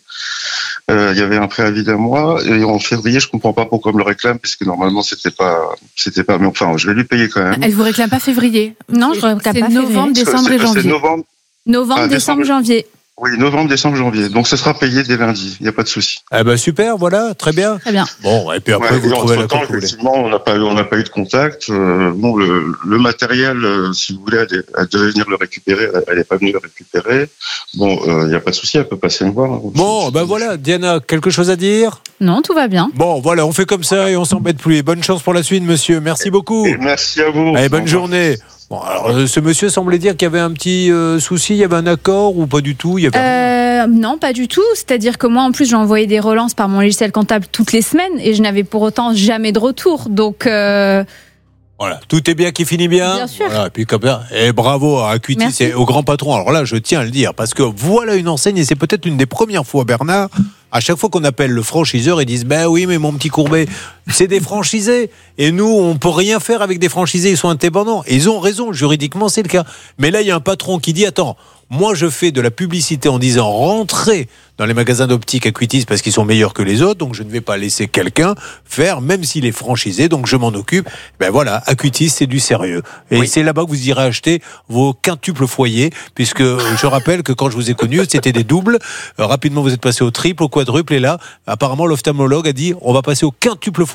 Speaker 11: Euh, il y avait un préavis d'un mois et en février, je comprends pas pourquoi elle me le réclame puisque normalement c'était pas, c'était pas. Mais enfin, je vais lui payer quand même.
Speaker 10: Elle vous réclame pas février? Non, je réclame pas. C'est novembre, décembre et janvier.
Speaker 11: C'est novembre.
Speaker 10: Novembre, ah, décembre, décembre, janvier.
Speaker 11: Oui, novembre, décembre, janvier. Donc, ce sera payé dès lundi. Il n'y a pas de souci.
Speaker 14: Eh ben, super, voilà, très bien.
Speaker 10: Très bien.
Speaker 14: Bon, et puis après, ouais, vous trouvez la
Speaker 11: temps, effectivement, on n'a pas eu, on n'a pas eu de contact. Euh, bon, le, le matériel, euh, si vous voulez, elle, elle devait venir le récupérer. Elle n'est pas venue le récupérer. Bon, il euh, n'y a pas de souci, elle peut passer me voir.
Speaker 14: Bon, ben voilà, Diana, quelque chose à dire?
Speaker 10: Non, tout va bien.
Speaker 14: Bon, voilà, on fait comme ça et on s'embête plus. Bonne chance pour la suite, monsieur. Merci beaucoup.
Speaker 11: Et merci à vous.
Speaker 14: Allez, bonne journée. Bon, alors, ce monsieur semblait dire qu'il y avait un petit euh, souci, il y avait un accord ou pas du tout? Il y avait
Speaker 10: euh, Non, pas du tout. C'est-à-dire que moi, en plus, j'ai envoyé des relances par mon logiciel comptable toutes les semaines et je n'avais pour autant jamais de retour. Donc... Euh...
Speaker 14: Voilà, tout est bien qui finit bien.
Speaker 10: Bien sûr.
Speaker 14: Voilà, et puis comme ça, et bravo à Acuitis et au grand patron. Alors là, je tiens à le dire parce que voilà une enseigne et c'est peut-être une des premières fois, Bernard. À chaque fois qu'on appelle le franchiseur, ils disent ben oui, mais mon petit Courbet, c'est des franchisés et nous, on peut rien faire avec des franchisés. Ils sont indépendants. Et ils ont raison, juridiquement, c'est le cas. Mais là, il y a un patron qui dit attends. Moi, je fais de la publicité en disant rentrez dans les magasins d'optique Acuitis parce qu'ils sont meilleurs que les autres, donc je ne vais pas laisser quelqu'un faire, même s'il est franchisé, donc je m'en occupe. Ben voilà, Acuitis, c'est du sérieux. Et oui. C'est là-bas que vous irez acheter vos quintuples foyers, puisque je rappelle que quand je vous ai connu, c'était des doubles. Euh, rapidement, vous êtes passé au triple, au quadruple, et là, apparemment, l'ophtalmologue a dit on va passer au quintuple foyer.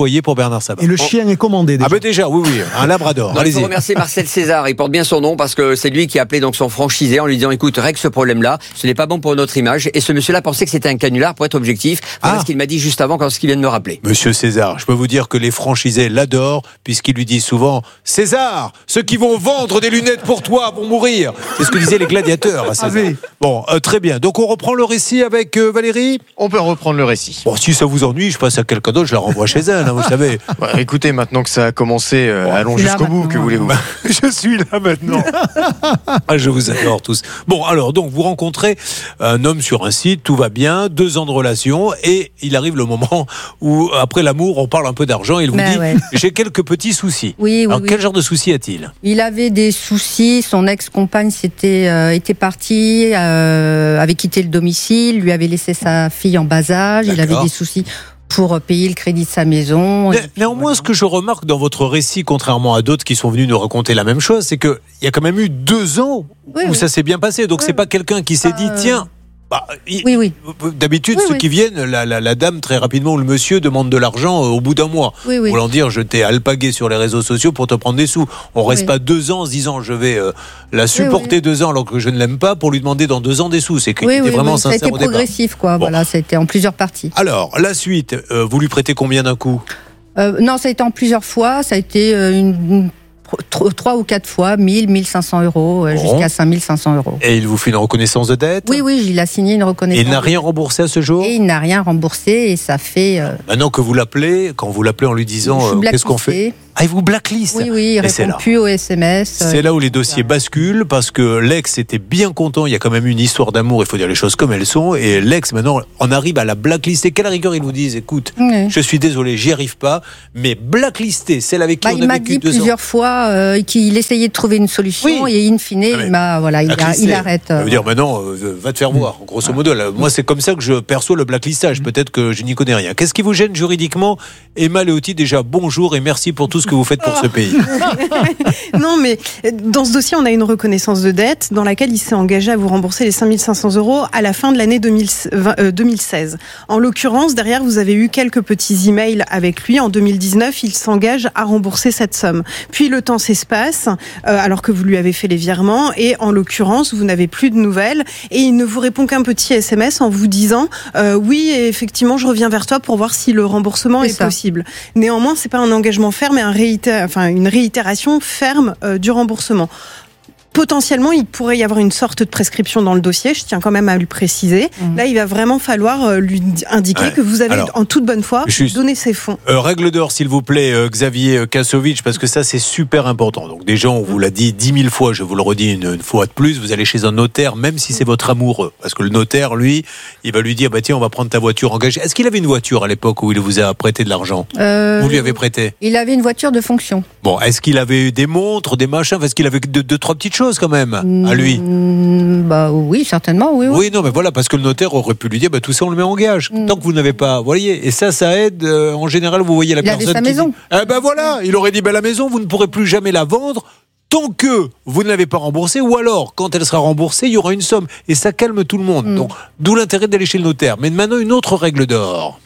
Speaker 14: foyer pour Bernard Sabat.
Speaker 18: Et le chien est commandé déjà.
Speaker 14: Ah ben déjà, oui, oui, un labrador.
Speaker 2: Non, il
Speaker 14: Allez-y.
Speaker 2: faut remercier Marcel César, il porte bien son nom parce que c'est lui qui a appelé donc son franchisé en lui disant écoute, règle ce problème-là, ce n'est pas bon pour notre image. Et ce monsieur-là pensait que c'était un canular pour être objectif. Voilà
Speaker 14: Ah.
Speaker 2: ce qu'il m'a dit juste avant quand ce qu'il vient de me rappeler.
Speaker 14: Monsieur César, je peux vous dire que les franchisés l'adorent puisqu'ils lui disent souvent « César, ceux qui vont vendre des lunettes pour toi vont mourir !» C'est ce que disaient les gladiateurs à César.
Speaker 18: Ah oui.
Speaker 14: Bon, euh, très bien. Donc on reprend le récit avec euh, Valérie.
Speaker 21: On peut reprendre le récit.
Speaker 14: Bon, si ça vous ennuie, je passe à quelqu'un d'autre, je la renvoie chez elle, hein, vous savez.
Speaker 21: Ouais, écoutez, maintenant que ça a commencé, euh, allons
Speaker 14: je suis là
Speaker 21: jusqu'au bout, que voulez-vous?
Speaker 14: Je suis là maintenant. Ah, je vous adore tous. Bon, alors, donc, vous rencontrez un homme sur un site, tout va bien, deux ans de relation, et il arrive le moment où, après l'amour, on parle un peu d'argent, il vous
Speaker 12: Ben
Speaker 14: dit
Speaker 12: ouais.
Speaker 14: j'ai quelques petits soucis.
Speaker 12: Oui, oui,
Speaker 14: alors,
Speaker 12: oui.
Speaker 14: quel genre de soucis a-t-il?
Speaker 12: Il avait des soucis, son ex-compagne s'était, euh, était partie, euh, avait quitté le domicile, lui avait laissé sa fille en bas âge, il avait des soucis pour payer le crédit de sa maison.
Speaker 14: Né- Néanmoins, ce que je remarque dans votre récit, contrairement à d'autres qui sont venus nous raconter la même chose, c'est qu'il y a quand même eu deux ans
Speaker 12: Oui,
Speaker 14: où
Speaker 12: oui.
Speaker 14: ça s'est bien passé. Donc, c'est pas quelqu'un qui s'est dit, tiens, bah, il-
Speaker 12: Oui, oui.
Speaker 14: d'habitude,
Speaker 12: Oui,
Speaker 14: ceux
Speaker 12: oui.
Speaker 14: qui viennent, la, la- la dame très rapidement ou le monsieur demande de l'argent euh, au bout d'un mois.
Speaker 12: Oui, oui.
Speaker 14: Voulant dire, je t'ai alpagué sur les réseaux sociaux pour te prendre des sous. On reste
Speaker 12: Oui.
Speaker 14: pas deux ans en se disant, je vais euh, la supporter
Speaker 12: oui.
Speaker 14: deux ans alors que je ne l'aime pas pour lui demander dans deux ans des sous. C'est qu'il
Speaker 12: Oui,
Speaker 14: était
Speaker 12: oui,
Speaker 14: vraiment
Speaker 12: oui, ça a
Speaker 14: sincère
Speaker 12: été
Speaker 14: au départ.
Speaker 12: progressif, quoi. Voilà, ça a été en plusieurs parties.
Speaker 14: Alors, la suite, euh, vous lui prêtez combien d'un coup?
Speaker 12: Euh, non, ça a été en plusieurs fois. Ça a été euh, une, une- tro- trois ou quatre fois, mille, mille cinq cents euros, euh,
Speaker 14: Bon.
Speaker 12: jusqu'à cinq mille cinq cents euros.
Speaker 14: Et il vous fait une reconnaissance de dette?
Speaker 12: Oui, oui, il a signé une
Speaker 14: Et
Speaker 12: reconnaissance.
Speaker 14: il n'a rien remboursé à ce jour?
Speaker 12: Et il n'a rien remboursé et ça fait. euh,
Speaker 14: Maintenant que vous l'appelez, quand vous l'appelez en lui disant
Speaker 12: Je suis
Speaker 14: euh, qu'est-ce qu'on
Speaker 12: blacklisté.
Speaker 14: fait? Ah, il vous blacklist.
Speaker 12: Oui, oui, il
Speaker 14: Et c'est
Speaker 12: répond
Speaker 14: là.
Speaker 12: plus aux S M S. euh,
Speaker 14: C'est là où les dossiers basculent parce que l'ex était bien content. Il y a quand même une histoire d'amour. Il faut dire les choses comme elles sont. Et l'ex, maintenant, on arrive à la blacklister. Quelle rigueur ils vous disent écoute,
Speaker 12: Oui.
Speaker 14: je suis désolé, j'y arrive pas. Mais blacklister, celle avec qui
Speaker 12: Bah,
Speaker 14: on
Speaker 12: il
Speaker 14: a
Speaker 12: m'a
Speaker 14: vécu
Speaker 12: dit
Speaker 14: deux ans.
Speaker 12: plusieurs fois euh, qu'il essayait de trouver une solution et in fine, il m'a voilà, il, a-
Speaker 14: Blacklisté.
Speaker 12: il arrête.
Speaker 14: Ça
Speaker 12: euh,
Speaker 14: veut dire maintenant, euh, va te faire voir. Grosso modo, là, moi c'est comme ça que je perçois le blacklistage. Peut-être que je n'y connais rien. Qu'est-ce qui vous gêne juridiquement? Emma Leotti, déjà bonjour et merci pour tout ce que vous faites pour ce pays.
Speaker 13: Non, mais dans ce dossier, on a une reconnaissance de dette dans laquelle il s'est engagé à vous rembourser les cinq mille cinq cents euros à la fin de l'année deux mille vingt, euh, deux mille seize. En l'occurrence, derrière, vous avez eu quelques petits emails avec lui. En deux mille dix-neuf, il s'engage à rembourser cette somme. Puis le temps s'espace, euh, alors que vous lui avez fait les virements, et en l'occurrence, vous n'avez plus de nouvelles, et il ne vous répond qu'un petit S M S en vous disant euh, oui, effectivement, je reviens vers toi pour voir si le remboursement
Speaker 12: C'est
Speaker 13: est
Speaker 12: ça.
Speaker 13: possible. Néanmoins, c'est pas un engagement ferme, mais un réité- enfin, une réitération ferme euh, du remboursement. Potentiellement, il pourrait y avoir une sorte de prescription dans le dossier. Je tiens quand même à lui préciser. Là, il va vraiment falloir euh, lui indiquer
Speaker 14: Ouais.
Speaker 13: que vous avez,
Speaker 14: Alors,
Speaker 13: en toute bonne foi,
Speaker 14: juste.
Speaker 13: donné ses fonds.
Speaker 14: Euh, règle d'or, s'il vous plaît, euh, Xavier Kasovic, parce que ça, c'est super important. Donc, déjà, on vous l'a dit dix mille fois, je vous le redis une, une fois de plus, vous allez chez un notaire, même si c'est votre amoureux. Parce que le notaire, lui, il va lui dire, bah, tiens, on va prendre ta voiture engagée. Est-ce qu'il avait une voiture à l'époque où il vous a prêté de l'argent?
Speaker 12: euh,
Speaker 14: Vous lui avez prêté?
Speaker 12: Il avait une voiture de fonction.
Speaker 14: Bon, est-ce qu'il avait des montres, des machins? Est-ce qu'il avait deux, deux, trois petites choses quand même, à lui?
Speaker 12: Mm, bah oui, certainement, oui. oui.
Speaker 14: Oui, non, mais voilà, parce que le notaire aurait pu lui dire, bah, tout ça, on le met en gage.
Speaker 12: Mm.
Speaker 14: Tant que vous n'avez pas, vous voyez, et ça, ça aide, euh, en général, vous voyez la
Speaker 12: Il avait
Speaker 14: personne.
Speaker 12: sa
Speaker 14: qui
Speaker 12: maison.
Speaker 14: dit, eh ben voilà, il aurait dit, ben la maison, vous ne pourrez plus jamais la vendre tant que vous ne l'avez pas remboursée, ou alors, quand elle sera remboursée, il y aura une somme. Et ça calme tout le monde.
Speaker 12: Mm.
Speaker 14: Donc, d'où l'intérêt d'aller chez le notaire. Mais maintenant, une autre règle d'or.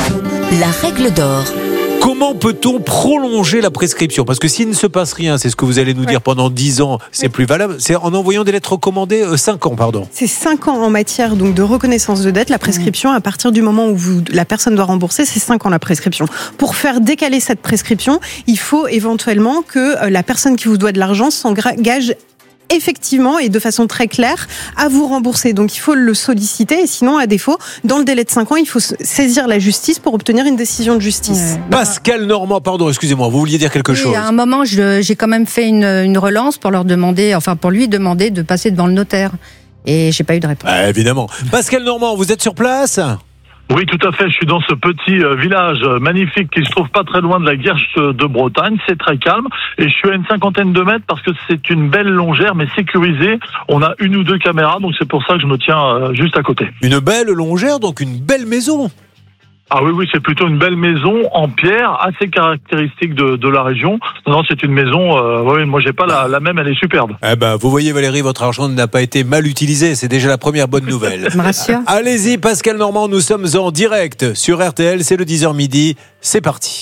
Speaker 1: La règle d'or.
Speaker 14: Comment peut-on prolonger la prescription? Parce que s'il ne se passe rien, c'est ce que vous allez nous dire pendant dix ans, c'est plus valable. C'est en envoyant des lettres recommandées, euh, cinq ans, pardon.
Speaker 13: C'est cinq ans en matière donc de reconnaissance de dette. La prescription, à partir du moment où vous, la personne doit rembourser, c'est cinq ans la prescription. Pour faire décaler cette prescription, il faut éventuellement que euh, la personne qui vous doit de l'argent s'engage effectivement et de façon très claire à vous rembourser. Donc il faut le solliciter et sinon, à défaut, dans le délai de cinq ans, il faut saisir la justice pour obtenir une décision de justice.
Speaker 14: Pascal Normand, pardon, excusez-moi, vous vouliez dire quelque
Speaker 12: Oui,
Speaker 14: chose?
Speaker 12: à un moment, je- j'ai quand même fait une, une relance pour leur demander, enfin pour lui demander de passer devant le notaire. Et j'ai pas eu de réponse.
Speaker 14: Ah, évidemment. Pascal Normand, vous êtes sur place?
Speaker 23: Oui, tout à fait. Je suis dans ce petit euh, village euh, magnifique qui se trouve pas très loin de la Guerche de Bretagne. C'est très calme. Et je suis à une cinquantaine de mètres parce que c'est une belle longère, mais sécurisée. On a une ou deux caméras, donc c'est pour ça que je me tiens euh, juste à côté.
Speaker 14: Une belle longère, donc une belle maison.
Speaker 23: Ah oui, oui, c'est plutôt une belle maison en pierre, assez caractéristique de, de la région. Non, non, c'est une maison, euh, oui, moi j'ai pas la, la même, elle est superbe.
Speaker 14: Eh ben, vous voyez Valérie, votre argent n'a pas été mal utilisé, c'est déjà la première bonne nouvelle.
Speaker 12: Je me rassure.
Speaker 14: Allez-y Pascal Normand, nous sommes en direct sur R T L, c'est le dix heures midi, c'est parti.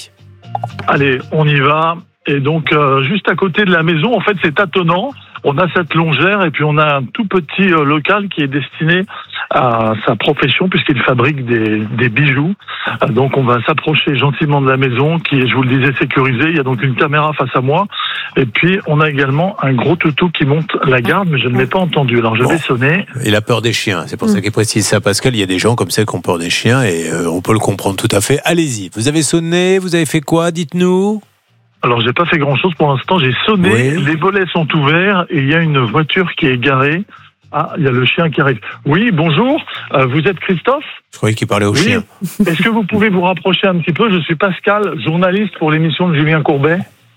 Speaker 23: Allez, on y va. Et donc, euh, juste à côté de la maison, en fait, c'est tâtonnant. On a cette longère et puis on a un tout petit euh, local qui est destiné à sa profession puisqu'il fabrique des, des bijoux. Euh, donc, on va s'approcher gentiment de la maison qui est, je vous le disais, sécurisée. Il y a donc une caméra face à moi. Et puis, on a également un gros toutou qui monte la garde, mais je ne l'ai pas entendu. Alors, je
Speaker 14: Bon.
Speaker 23: vais sonner.
Speaker 14: Il a peur des chiens, c'est pour ça qu'il précise ça, Pascal. Il y a des gens comme ça qui ont peur des chiens et euh, on peut le comprendre tout à fait. Allez-y, vous avez sonné, vous avez fait quoi, dites-nous?
Speaker 23: Alors, j'ai pas fait grand-chose pour l'instant. J'ai sonné,
Speaker 14: Oui.
Speaker 23: les volets sont ouverts et il y a une voiture qui est garée. Ah, il y a le chien qui arrive. Oui, bonjour. Euh, vous êtes Christophe?
Speaker 14: Je croyais qu'il parlait aux
Speaker 23: Oui.
Speaker 14: chiens.
Speaker 23: Est-ce que vous pouvez vous rapprocher un petit peu? Je suis Pascal, journaliste pour l'émission de Julien Courbet.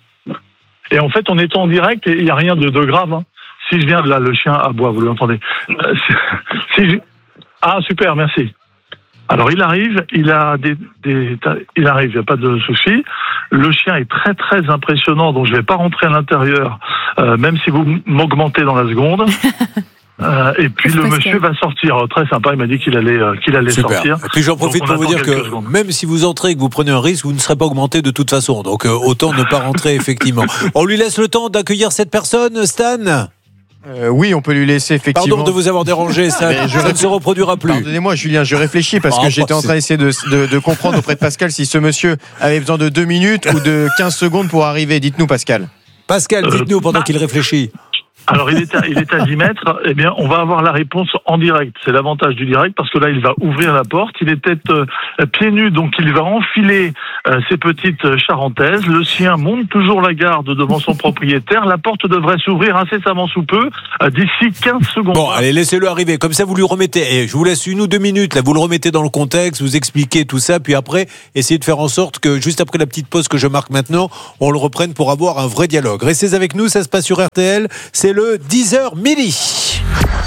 Speaker 23: Et en fait, on est en direct et il n'y a rien de, de grave. Hein. Si je viens de là, le chien aboie, vous l'entendez. Euh, si je... Ah, super, merci. Alors, il arrive, il a des, des il arrive, il n'y a pas de souci. Le chien est très, très impressionnant, donc je ne vais pas rentrer à l'intérieur, euh, même si vous m'augmentez dans la seconde. Euh, et puis le monsieur va sortir, très sympa, il m'a dit qu'il allait, euh, qu'il allait
Speaker 14: Super.
Speaker 23: sortir.
Speaker 14: Et puis j'en profite
Speaker 23: Donc, on
Speaker 14: pour vous
Speaker 23: attend
Speaker 14: dire
Speaker 23: quelques
Speaker 14: que
Speaker 23: secondes.
Speaker 14: même si vous entrez et que vous prenez un risque, vous ne serez pas augmenté de toute façon. Donc euh, autant ne pas rentrer effectivement. On lui laisse le temps d'accueillir cette personne, Stan?
Speaker 21: Euh, oui, on peut lui laisser effectivement.
Speaker 14: Pardon de vous avoir dérangé, Stan.
Speaker 21: Mais je
Speaker 14: Ça ne se reproduira plus.
Speaker 21: Pardonnez-moi, Julien, je réfléchis parce
Speaker 14: Ah,
Speaker 21: que j'étais en train d'essayer de, de, de comprendre auprès de Pascal si ce monsieur avait besoin de deux minutes ou de quinze secondes pour arriver. Dites-nous, Pascal.
Speaker 14: Pascal, dites-nous pendant qu'il réfléchit.
Speaker 23: Alors, il est à, il est à dix mètres. Eh bien, on va avoir la réponse en direct. C'est l'avantage du direct parce que là, il va ouvrir la porte. Il est peut-être euh, pieds nus, donc il va enfiler euh, ses petites charentaises. Le chien monte toujours la garde devant son propriétaire. La porte devrait s'ouvrir incessamment sous peu, euh, d'ici quinze secondes.
Speaker 14: Bon, allez, laissez-le arriver. Comme ça, vous lui remettez. Et je vous laisse une ou deux minutes. Là, vous le remettez dans le contexte, vous expliquez tout ça. Puis après, essayez de faire en sorte que, juste après la petite pause que je marque maintenant, on le reprenne pour avoir un vrai dialogue. Restez avec nous, ça se passe sur R T L. C'est le dix heures midi.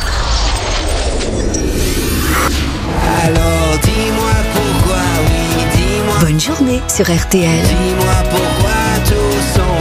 Speaker 7: Alors dis-moi pourquoi, oui, dis-moi.
Speaker 8: Bonne journée sur R T L.
Speaker 7: Dis-moi pourquoi tout s'en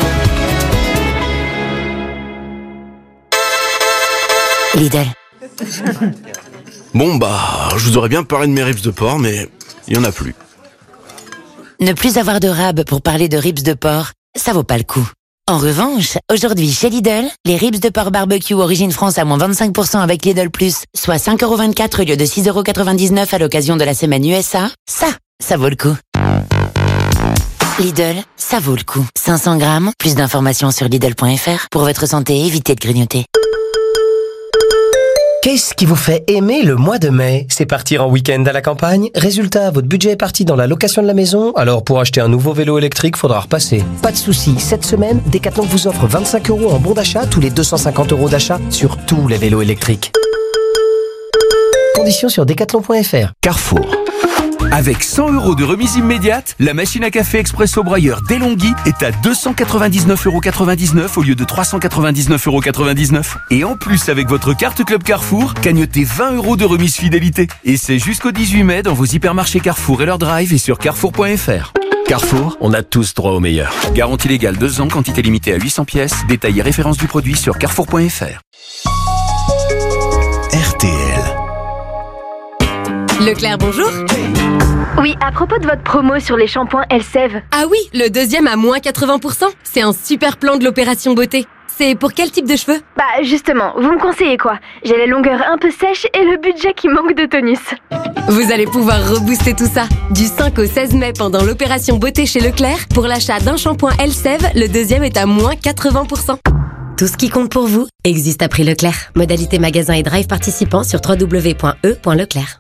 Speaker 7: va.
Speaker 15: Lidl. Bon bah, je vous aurais bien parlé de mes ribs de porc, mais il y en a plus.
Speaker 1: Ne plus avoir de rab pour parler de ribs de porc, ça vaut pas le coup. En revanche, aujourd'hui chez Lidl, les ribs de porc barbecue origine France à moins vingt-cinq pour cent avec Lidl Plus, soit cinq euros vingt-quatre au lieu de six euros quatre-vingt-dix-neuf à l'occasion de la semaine U S A, ça, ça vaut le coup. Lidl, ça vaut le coup. cinq cents grammes, plus d'informations sur Lidl point F R. Pour votre santé, évitez de grignoter.
Speaker 5: Qu'est-ce qui vous fait aimer le mois de mai? C'est partir en week-end à la campagne? Résultat, votre budget est parti dans la location de la maison? Alors pour acheter un nouveau vélo électrique, faudra repasser. Pas de souci, cette semaine, Decathlon vous offre vingt-cinq euros en bon d'achat tous les deux cent cinquante euros d'achat sur tous les vélos électriques. Conditions sur decathlon point F R.
Speaker 16: Carrefour. Avec cent euros de remise immédiate, la machine à café Expresso Broyeur Delonghi est à deux cent quatre-vingt-dix-neuf euros quatre-vingt-dix-neuf au lieu de trois cent quatre-vingt-dix-neuf euros quatre-vingt-dix-neuf. Et en plus, avec votre carte Club Carrefour, cagnotez vingt euros de remise fidélité. Et c'est jusqu'au dix-huit mai dans vos hypermarchés Carrefour et leur drive et sur carrefour point F R.
Speaker 3: Carrefour, on a tous droit au meilleur.
Speaker 16: Garantie légale deux ans, quantité limitée à huit cents pièces. Détail et référence du produit sur carrefour point F R.
Speaker 7: R T L.
Speaker 8: Leclerc, bonjour.
Speaker 17: Oui, à propos de votre promo sur les shampoings Elseve.
Speaker 8: Ah oui, le deuxième à moins quatre-vingts pour cent. C'est un super plan de l'opération beauté. C'est pour quel type de cheveux?
Speaker 17: Bah justement, vous me conseillez quoi? J'ai les longueurs un peu sèches et le budget qui manque de tonus.
Speaker 8: Vous allez pouvoir rebooster tout ça. Du cinq au seize mai pendant l'opération beauté chez Leclerc, pour l'achat d'un shampoing Elseve, le deuxième est à moins quatre-vingts pour cent. Tout ce qui compte pour vous existe à prix Leclerc. Modalité magasin et drive participant sur w w w point e point leclerc.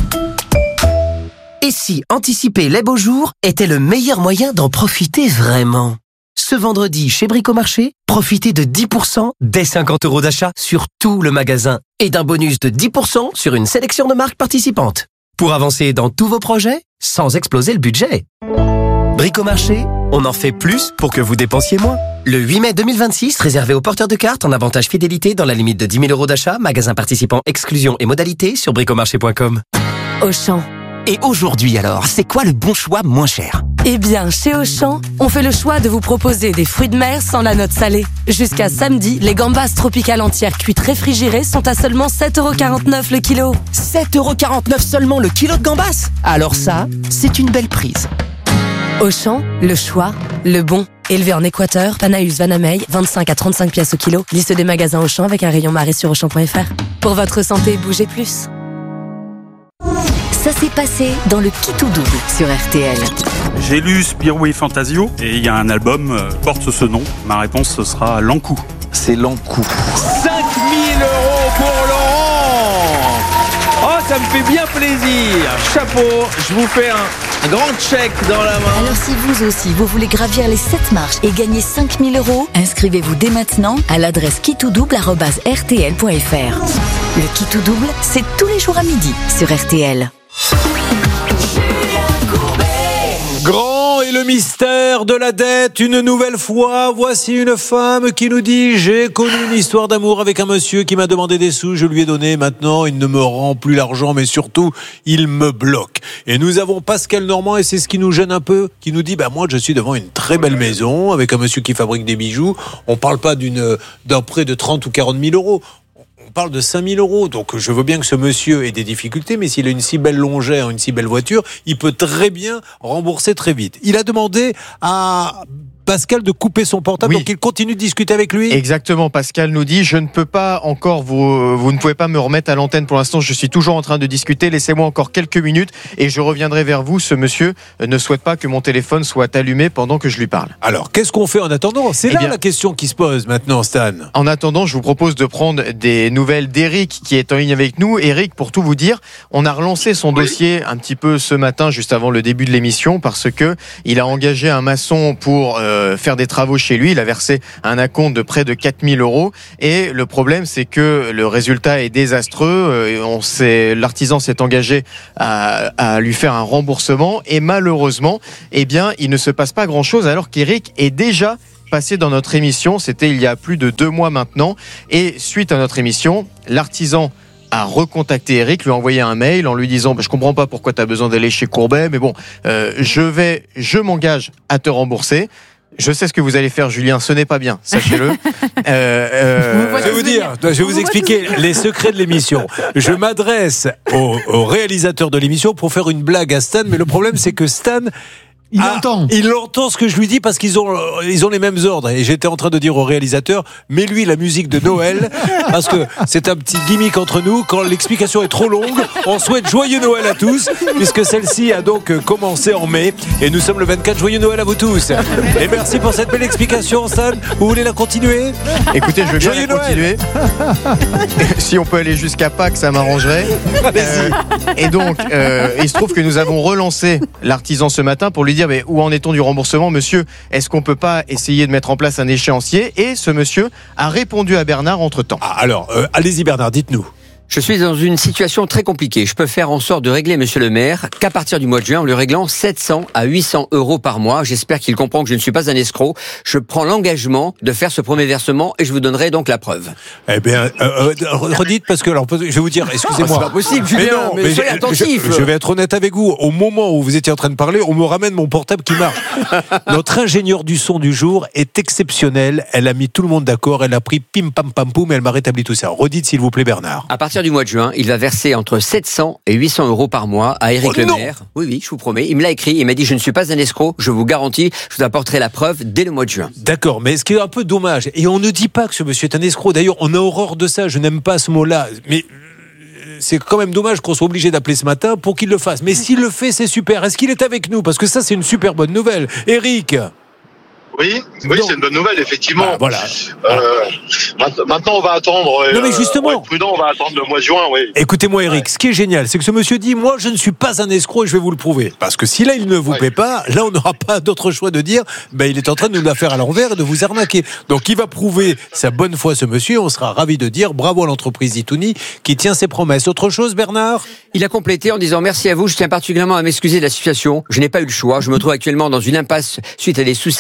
Speaker 5: Et si anticiper les beaux jours était le meilleur moyen d'en profiter vraiment? Ce vendredi, chez Bricomarché, profitez de dix pour cent dès cinquante euros d'achat sur tout le magasin et d'un bonus de dix pour cent sur une sélection de marques participantes. Pour avancer dans tous vos projets, sans exploser le budget. Bricomarché, on en fait plus pour que vous dépensiez moins. Le huit mai deux mille vingt-six, réservé aux porteurs de cartes en avantage fidélité dans la limite de dix mille euros d'achat, magasin participant, exclusion et modalités sur bricomarché point com.
Speaker 8: Auchan.
Speaker 19: Et aujourd'hui alors, c'est quoi le bon choix moins cher?
Speaker 8: Eh bien, chez Auchan, on fait le choix de vous proposer des fruits de mer sans la note salée. Jusqu'à samedi, les gambas tropicales entières cuites réfrigérées sont à seulement sept euros quarante-neuf le kilo.
Speaker 19: sept euros quarante-neuf seulement le kilo de gambas? Alors ça, c'est une belle prise.
Speaker 4: Auchan, le choix, le bon. Élevé en Équateur, Panaeus Vanamey, vingt-cinq à trente-cinq pièces au kilo. Liste des magasins Auchan avec un rayon marée sur auchan point f r. Pour votre santé, bougez plus.
Speaker 6: Ça s'est passé dans le Qui tout double sur R T L.
Speaker 9: J'ai lu Spirou et Fantasio et il y a un album euh, porte ce nom. Ma réponse ce sera L'Ankou.
Speaker 20: C'est L'Ankou.
Speaker 14: cinq mille euros pour Laurent. Oh, ça me fait bien plaisir. Chapeau, je vous fais un, un grand chèque dans la main.
Speaker 6: Alors si vous aussi, vous voulez gravir les sept marches et gagner cinq mille euros, inscrivez-vous dès maintenant à l'adresse qui tout double arobase r t l point f r. Le Qui tout double, c'est tous les jours à midi sur R T L.
Speaker 14: Grand est le mystère de la dette. Une nouvelle fois, voici une femme qui nous dit: j'ai connu une histoire d'amour avec un monsieur qui m'a demandé des sous, je lui ai donné, maintenant il ne me rend plus l'argent, mais surtout il me bloque. Et nous avons Pascal Normand, et c'est ce qui nous gêne un peu, qui nous dit: bah moi je suis devant une très belle maison avec un monsieur qui fabrique des bijoux. On parle pas d'une d'un prêt de trente ou quarante mille euros. On parle de cinq mille euros, donc je veux bien que ce monsieur ait des difficultés, mais s'il a une si belle longère, une si belle voiture, il peut très bien rembourser très vite. Il a demandé à Pascal de couper son portable, oui. Donc il continue de discuter avec lui.
Speaker 21: Exactement, Pascal nous dit: je ne peux pas encore, vous, vous ne pouvez pas me remettre à l'antenne pour l'instant, je suis toujours en train de discuter, laissez-moi encore quelques minutes et je reviendrai vers vous. Ce monsieur ne souhaite pas que mon téléphone soit allumé pendant que je lui parle.
Speaker 14: Alors, qu'est-ce qu'on fait en attendant ? C'est eh là bien, la question qui se pose maintenant, Stan.
Speaker 21: En attendant, je vous propose de prendre des nouvelles d'Eric qui est en ligne avec nous. Eric, pour tout vous dire, on a relancé son oui. dossier un petit peu ce matin, juste avant le début de l'émission, parce que il a engagé un maçon pour euh, faire des travaux chez lui. Il a versé un acompte de près de quatre mille euros et le problème c'est que le résultat est désastreux. On s'est, l'artisan s'est engagé à, à lui faire un remboursement et malheureusement, eh bien, il ne se passe pas grand chose alors qu'Eric est déjà passé dans notre émission. C'était il y a plus de deux mois maintenant et suite à notre émission, l'artisan a recontacté Eric, lui a envoyé un mail en lui disant bah, je comprends pas pourquoi tu as besoin d'aller chez Courbet, mais bon, euh, je vais, je m'engage à te rembourser. Je sais ce que vous allez faire, Julien, ce n'est pas bien, sachez-le. euh,
Speaker 14: euh... Je vais vous dire, je vais vous expliquer les secrets de l'émission. Je m'adresse au, au réalisateur de l'émission pour faire une blague à Stan, mais le problème c'est que Stan... Il ah, entend. Il entend ce que je lui dis parce qu'ils ont, ils ont les mêmes ordres. Et j'étais en train de dire au réalisateur, mets-lui la musique de Noël, parce que c'est un petit gimmick entre nous. Quand l'explication est trop longue, on souhaite joyeux Noël à tous, puisque celle-ci a donc commencé en mai. Et nous sommes le vingt-quatre, joyeux Noël à vous tous. Et merci pour cette belle explication, Stan. Vous voulez la continuer ?
Speaker 21: Écoutez, je veux bien joyeux la continuer. Si on peut aller jusqu'à Pâques, ça m'arrangerait. Euh, et donc, euh, il se trouve que nous avons relancé l'artisan ce matin pour lui dire mais où en est-on du remboursement, monsieur ? Est-ce qu'on peut pas essayer de mettre en place un échéancier ? Et ce monsieur a répondu à Bernard entre-temps.
Speaker 14: Ah, alors, euh, allez-y Bernard, dites-nous.
Speaker 2: Je suis dans une situation très compliquée. Je peux faire en sorte de régler monsieur le maire qu'à partir du mois de juin, en lui réglant sept cents à huit cents euros par mois. J'espère qu'il comprend que je ne suis pas un escroc. Je prends l'engagement de faire ce premier versement et je vous donnerai donc la preuve.
Speaker 14: Eh bien, euh, euh, redites parce que alors, je vais vous dire, excusez-moi.
Speaker 2: Oh, c'est pas possible, Julien, mais, non, mais, mais soyez attentif.
Speaker 14: Je, je vais être honnête avec vous. Au moment où vous étiez en train de parler, on me ramène mon portable qui marche. Notre ingénieure du son du jour est exceptionnelle. Elle a mis tout le monde d'accord. Elle a pris pim pam pam poum et elle m'a rétabli tout ça. Redites s'il vous plaît, Bernard.
Speaker 2: À partir du mois de juin, il va verser entre sept cents et huit cents euros par mois à Éric
Speaker 14: oh
Speaker 2: Le Maire. Oui, oui, je vous promets. Il me l'a écrit. Il m'a dit, je ne suis pas un escroc. Je vous garantis, je vous apporterai la preuve dès le mois de juin.
Speaker 14: D'accord, mais ce qui est un peu dommage, et on ne dit pas que ce monsieur est un escroc. D'ailleurs, on a horreur de ça. Je n'aime pas ce mot-là. Mais c'est quand même dommage qu'on soit obligé d'appeler ce matin pour qu'il le fasse. Mais s'il le fait, c'est super. Est-ce qu'il est avec nous ? Parce que ça, c'est une super bonne nouvelle. Éric ?
Speaker 22: Oui, oui, c'est une bonne nouvelle, effectivement.
Speaker 14: Ah, voilà.
Speaker 22: Euh, maintenant, on va attendre.
Speaker 14: Non, mais justement.
Speaker 22: Euh, prudent, on va attendre le mois de juin, oui.
Speaker 14: Écoutez-moi, Eric, ouais. Ce qui est génial, c'est que ce monsieur dit, moi, je ne suis pas un escroc et je vais vous le prouver. Parce que si là, il ne vous ouais. paie pas, là, on n'aura pas d'autre choix de dire, ben, il est en train de nous la faire à l'envers et de vous arnaquer. Donc, il va prouver sa bonne foi, ce monsieur. On sera ravis de dire bravo à l'entreprise Itouni qui tient ses promesses. Autre chose, Bernard ?
Speaker 2: Il a complété en disant merci à vous. Je tiens particulièrement à m'excuser de la situation. Je n'ai pas eu le choix. Je me trouve actuellement dans une impasse suite à des soucis personnels.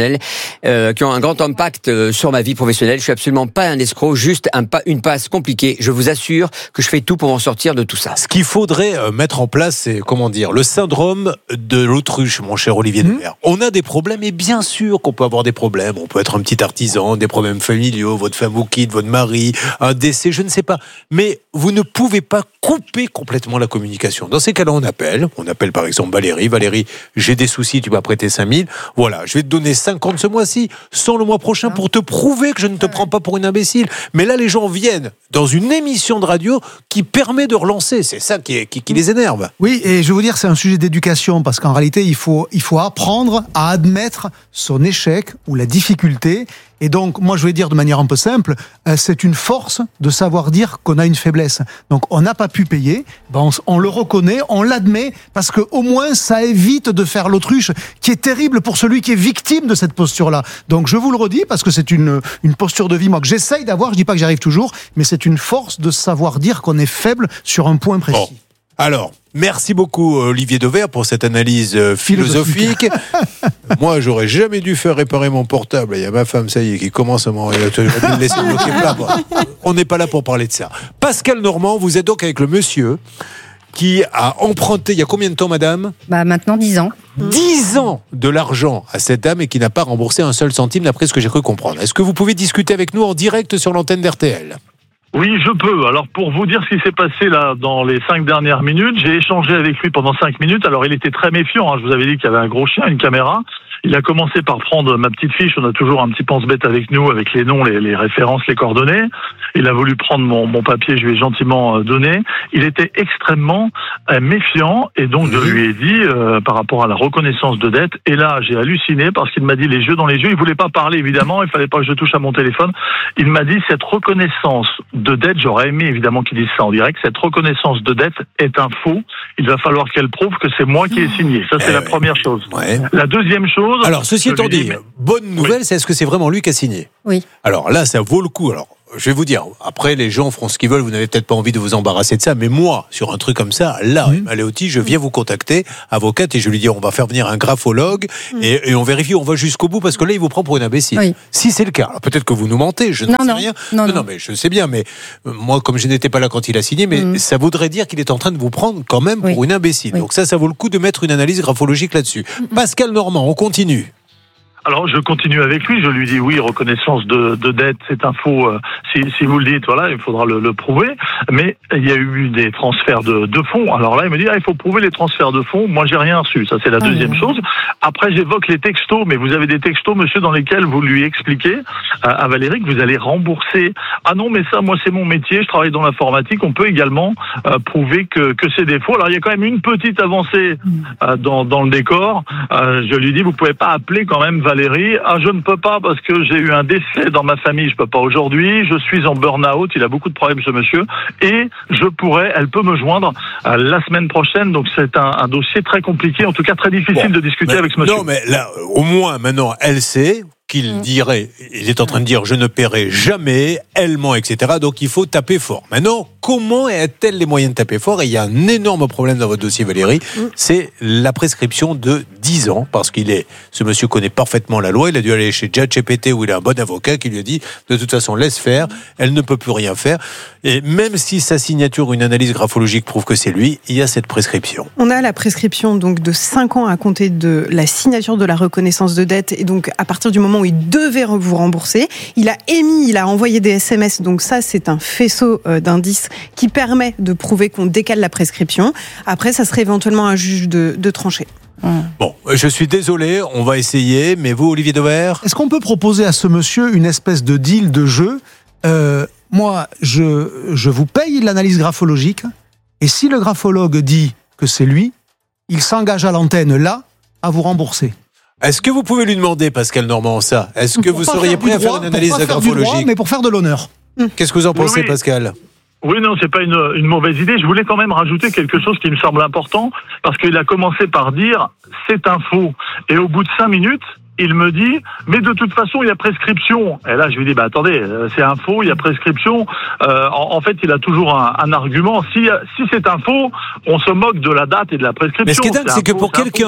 Speaker 2: professionnels euh, qui ont un grand impact euh, sur ma vie professionnelle. Je suis absolument pas un escroc, juste un pas, une passe compliquée. Je vous assure que je fais tout pour en sortir de tout ça.
Speaker 14: Ce qu'il faudrait euh, mettre en place, c'est, comment dire, le syndrome de l'autruche, mon cher Olivier mmh. Devers. On a des problèmes, et bien sûr qu'on peut avoir des problèmes. On peut être un petit artisan, des problèmes familiaux, votre femme vous quitte, votre mari, un décès, je ne sais pas. Mais vous ne pouvez pas couper complètement la communication. Dans ces cas-là, on appelle. On appelle par exemple Valérie. Valérie, j'ai des soucis, tu m'as prêté cinq mille. Voilà, je vais te donner cinquante ce mois-ci, cent le mois prochain pour te prouver que je ne te prends pas pour une imbécile. Mais là, les gens viennent dans une émission de radio qui permet de relancer. C'est ça qui, qui, qui les énerve.
Speaker 18: Oui, et je veux vous dire, c'est un sujet d'éducation parce qu'en réalité, il faut, il faut apprendre à admettre son échec ou la difficulté. Et donc, moi, je vais dire de manière un peu simple, euh, c'est une force de savoir dire qu'on a une faiblesse. Donc, on n'a pas pu payer, ben on, on le reconnaît, on l'admet, parce que au moins, ça évite de faire l'autruche, qui est terrible pour celui qui est victime de cette posture-là. Donc, je vous le redis, parce que c'est une, une posture de vie, moi, que j'essaye d'avoir, je dis pas que j'y arrive toujours, mais c'est une force de savoir dire qu'on est faible sur un point précis.
Speaker 14: Bon. Alors, merci beaucoup Olivier Devers pour cette analyse philosophique. philosophique. Moi, j'aurais jamais dû faire réparer mon portable. Il y a ma femme, ça y est, qui commence à m'en... laisser bloquer plat. On n'est pas là pour parler de ça. Pascal Normand, vous êtes donc avec le monsieur qui a emprunté, il y a combien de temps, madame ?
Speaker 12: Bah, maintenant dix ans.
Speaker 14: dix ans de l'argent à cette dame et qui n'a pas remboursé un seul centime, d'après ce que j'ai cru comprendre. Est-ce que vous pouvez discuter avec nous en direct sur l'antenne d'R T L ?
Speaker 23: Oui, je peux. Alors, pour vous dire ce qui s'est passé là dans les cinq dernières minutes, j'ai échangé avec lui pendant cinq minutes. Alors, il était très méfiant. Hein. Je vous avais dit qu'il y avait un gros chien, une caméra. Il a commencé par prendre ma petite fiche. On a toujours un petit pense-bête avec nous, avec les noms, les, les références, les coordonnées. Il a voulu prendre mon, mon papier, je lui ai gentiment donné. Il était extrêmement euh, méfiant et donc je lui ai dit euh, par rapport à la reconnaissance de dette. Et là, j'ai halluciné parce qu'il m'a dit les yeux dans les yeux. Il voulait pas parler évidemment. Il fallait pas que je touche à mon téléphone. Il m'a dit cette reconnaissance de dette. J'aurais aimé évidemment qu'il dise ça en direct. Cette reconnaissance de dette est un faux. Il va falloir qu'elle prouve que c'est moi qui ai signé. Ça, c'est eh la première chose.
Speaker 14: Ouais.
Speaker 23: La deuxième chose.
Speaker 14: Alors, ceci étant dit, mais... bonne nouvelle, oui. C'est est-ce que c'est vraiment lui qui a signé ?
Speaker 12: Oui.
Speaker 14: Alors là, ça vaut le coup. Alors, je vais vous dire, après, les gens feront ce qu'ils veulent, vous n'avez peut-être pas envie de vous embarrasser de ça, mais moi, sur un truc comme ça, là, mmh. Maléotti, je viens vous contacter, avocate, et je lui dis, on va faire venir un graphologue, mmh. et, et on vérifie, on va jusqu'au bout, parce que là, il vous prend pour une imbécile. Oui. Si c'est le cas, alors peut-être que vous nous mentez, je ne sais
Speaker 12: non.
Speaker 14: rien.
Speaker 12: Non,
Speaker 14: non,
Speaker 12: non,
Speaker 14: non, mais je sais bien, mais euh, moi, comme je n'étais pas là quand il a signé, mais mmh. ça voudrait dire qu'il est en train de vous prendre quand même oui. pour une imbécile. Oui. Donc ça, ça vaut le coup de mettre une analyse graphologique là-dessus. Mmh. Pascal Normand, on continue.
Speaker 23: Alors je continue avec lui, je lui dis oui, reconnaissance de, de dette, c'est un faux. Euh, si, si vous le dites, voilà, il faudra le, le prouver. Mais il y a eu des transferts de, de fonds. Alors là, il me dit ah, il faut prouver les transferts de fonds. Moi, j'ai rien reçu. Ça, c'est la deuxième mmh. chose. Après, j'évoque les textos, mais vous avez des textos, monsieur, dans lesquels vous lui expliquez à, à Valérie que vous allez rembourser. Ah non, mais ça, moi, c'est mon métier. Je travaille dans l'informatique. On peut également euh, prouver que, que c'est des faux. Alors il y a quand même une petite avancée euh, dans, dans le décor. Euh, je lui dis vous pouvez pas appeler quand même Valérie. Valérie, ah je ne peux pas parce que j'ai eu un décès dans ma famille, je peux pas aujourd'hui, je suis en burn-out, il a beaucoup de problèmes ce monsieur, et je pourrais, elle peut me joindre euh, la semaine prochaine, donc c'est un, un dossier très compliqué, en tout cas très difficile bon, de discuter
Speaker 14: mais,
Speaker 23: avec ce monsieur.
Speaker 14: Non mais là, au moins maintenant elle sait qu'il dirait, il est en train de dire je ne paierai jamais, elle ment, et cetera. Donc il faut taper fort. Maintenant, comment a-t-elle les moyens de taper fort ? Et il y a un énorme problème dans votre dossier, Valérie, c'est la prescription de dix ans, parce qu'il est, ce monsieur connaît parfaitement la loi, il a dû aller chez ChatGPT où il a un bon avocat qui lui a dit de toute façon laisse faire, elle ne peut plus rien faire. Et même si sa signature ou une analyse graphologique prouve que c'est lui, il y a cette prescription.
Speaker 13: On a la prescription donc de cinq ans à compter de la signature de la reconnaissance de dette, et donc à partir du moment où il devait vous rembourser, il a émis, il a envoyé des S M S, donc ça c'est un faisceau d'indices qui permet de prouver qu'on décale la prescription. Après, ça serait éventuellement un juge de, de trancher.
Speaker 14: Bon, je suis désolé, on va essayer, mais vous, Olivier Devers ?
Speaker 18: Est-ce qu'on peut proposer à ce monsieur une espèce de deal de jeu ? euh, Moi, je, je vous paye l'analyse graphologique, et si le graphologue dit que c'est lui, il s'engage à l'antenne là à vous rembourser.
Speaker 14: Est-ce que vous pouvez lui demander, Pascal Normand, ça ? Est-ce que
Speaker 18: pour
Speaker 14: vous seriez prêt à faire une analyse graphologique ?
Speaker 18: Droit, mais pour faire de l'honneur.
Speaker 14: Qu'est-ce que vous en pensez,
Speaker 23: oui.
Speaker 14: Pascal ?
Speaker 23: Oui, non, c'est pas une, une mauvaise idée. Je voulais quand même rajouter quelque chose qui me semble important, parce qu'il a commencé par dire « c'est un faux ». Et au bout de cinq minutes, il me dit « mais de toute façon, il y a prescription ». Et là, je lui dis bah, « attendez, c'est un faux, il y a prescription euh, ». En, en fait, il a toujours un, un argument. Si, si c'est un faux, on se moque de la date et de la prescription.
Speaker 14: Mais ce qui est dingue, c'est, c'est que
Speaker 23: faux,
Speaker 14: pour
Speaker 23: c'est
Speaker 14: quelqu'un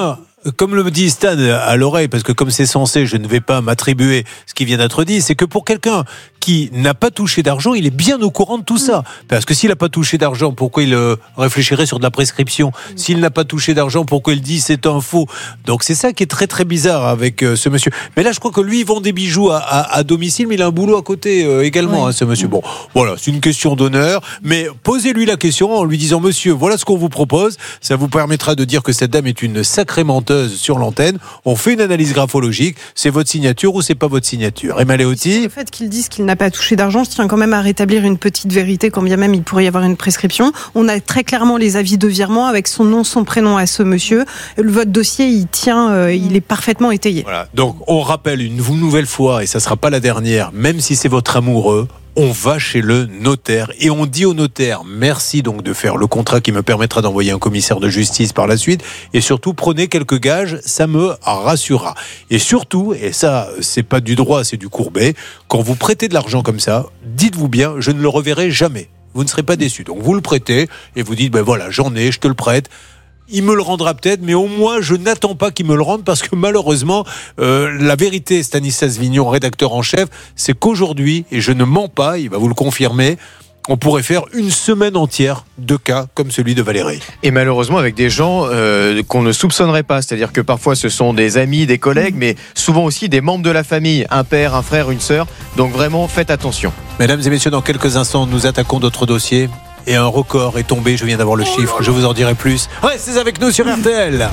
Speaker 14: comme le dit Stan à l'oreille, parce que comme c'est censé, je ne vais pas m'attribuer ce qui vient d'être dit, c'est que pour quelqu'un qui n'a pas touché d'argent, il est bien au courant de tout ça. Parce que s'il n'a pas touché d'argent, pourquoi il euh, réfléchirait sur de la prescription ? S'il n'a pas touché d'argent, pourquoi il dit c'est un faux ? Donc c'est ça qui est très très bizarre avec euh, ce monsieur. Mais là, je crois que lui, il vend des bijoux à, à, à domicile, mais il a un boulot à côté euh, également, ouais. hein, ce monsieur. Bon, voilà, c'est une question d'honneur, mais posez-lui la question en lui disant, monsieur, voilà ce qu'on vous propose. Ça vous permettra de dire que cette dame est une sacrée menteuse sur l'antenne. On fait une analyse graphologique. C'est votre signature ou c'est pas votre signature ? Emma Leotti ?
Speaker 13: Le fait qu'ils disent qu'il n'a pas touché d'argent, je tiens quand même à rétablir une petite vérité, quand bien même il pourrait y avoir une prescription. On a très clairement les avis de virement avec son nom, son prénom à ce monsieur. Le, votre dossier, il tient, euh, il est parfaitement étayé.
Speaker 14: Voilà. Donc, on rappelle une nouvelle fois, et ça sera pas la dernière, même si c'est votre amoureux, on va chez le notaire et on dit au notaire merci donc de faire le contrat qui me permettra d'envoyer un commissaire de justice par la suite, et surtout prenez quelques gages, ça me rassurera. Et surtout, et ça c'est pas du droit, c'est du Courbet, quand vous prêtez de l'argent comme ça, dites-vous bien, je ne le reverrai jamais. Vous ne serez pas déçus. Donc vous le prêtez et vous dites ben voilà, j'en ai, je te le prête. Il me le rendra peut-être, mais au moins je n'attends pas qu'il me le rende, parce que malheureusement, euh, la vérité, Stanislas Vignon, rédacteur en chef, c'est qu'aujourd'hui, et je ne mens pas, il va vous le confirmer, on pourrait faire une semaine entière de cas comme celui de Valérie.
Speaker 21: Et malheureusement avec des gens euh, qu'on ne soupçonnerait pas, c'est-à-dire que parfois ce sont des amis, des collègues, mais souvent aussi des membres de la famille, un père, un frère, une sœur, donc vraiment faites attention.
Speaker 14: Mesdames et messieurs, dans quelques instants, nous attaquons d'autres dossiers. Et un record est tombé, je viens d'avoir le chiffre, je vous en dirai plus. Restez avec nous sur R T L.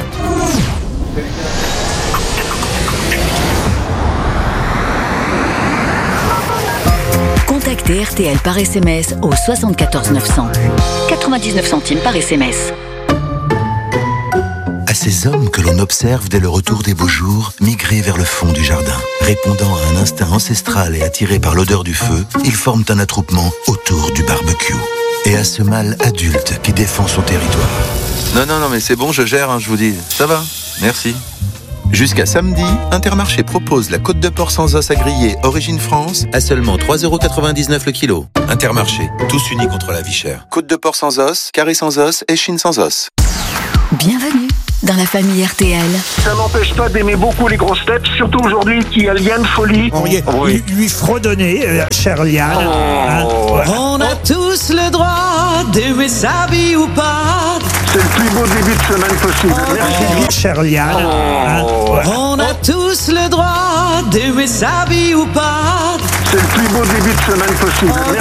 Speaker 6: Contactez R T L par S M S au soixante-quatorze neuf cents. quatre-vingt-dix-neuf centimes par S M S.
Speaker 10: À ces hommes que l'on observe dès le retour des beaux jours migrer vers le fond du jardin. Répondant à un instinct ancestral et attirés par l'odeur du feu, ils forment un attroupement autour du barbecue. Et à ce mâle adulte qui défend son territoire.
Speaker 11: Non, non, non, mais c'est bon, je gère, hein, je vous dis. Ça va, merci. Jusqu'à samedi, Intermarché propose la côte de porc sans os à griller Origine France à seulement trois euros quatre-vingt-dix-neuf le kilo. Intermarché, tous unis contre la vie chère. Côte de porc sans os, carré sans os et chine sans os.
Speaker 6: Bienvenue dans la famille R T L.
Speaker 20: Ça n'empêche pas d'aimer beaucoup les grosses têtes, surtout aujourd'hui qu'il y a Liane Folie.
Speaker 24: On lui, oui. lui, lui fredonner, euh, chère Liane. Oh. Hein, ouais.
Speaker 25: On a tous le droit d'aimer sa vie ou pas.
Speaker 20: C'est le plus beau début de semaine possible.
Speaker 24: Oh. Merci, chère Liane. Oh. Hein,
Speaker 25: ouais. On a tous le droit d'aimer sa vie ou pas.
Speaker 20: C'est le plus beau début de semaine possible.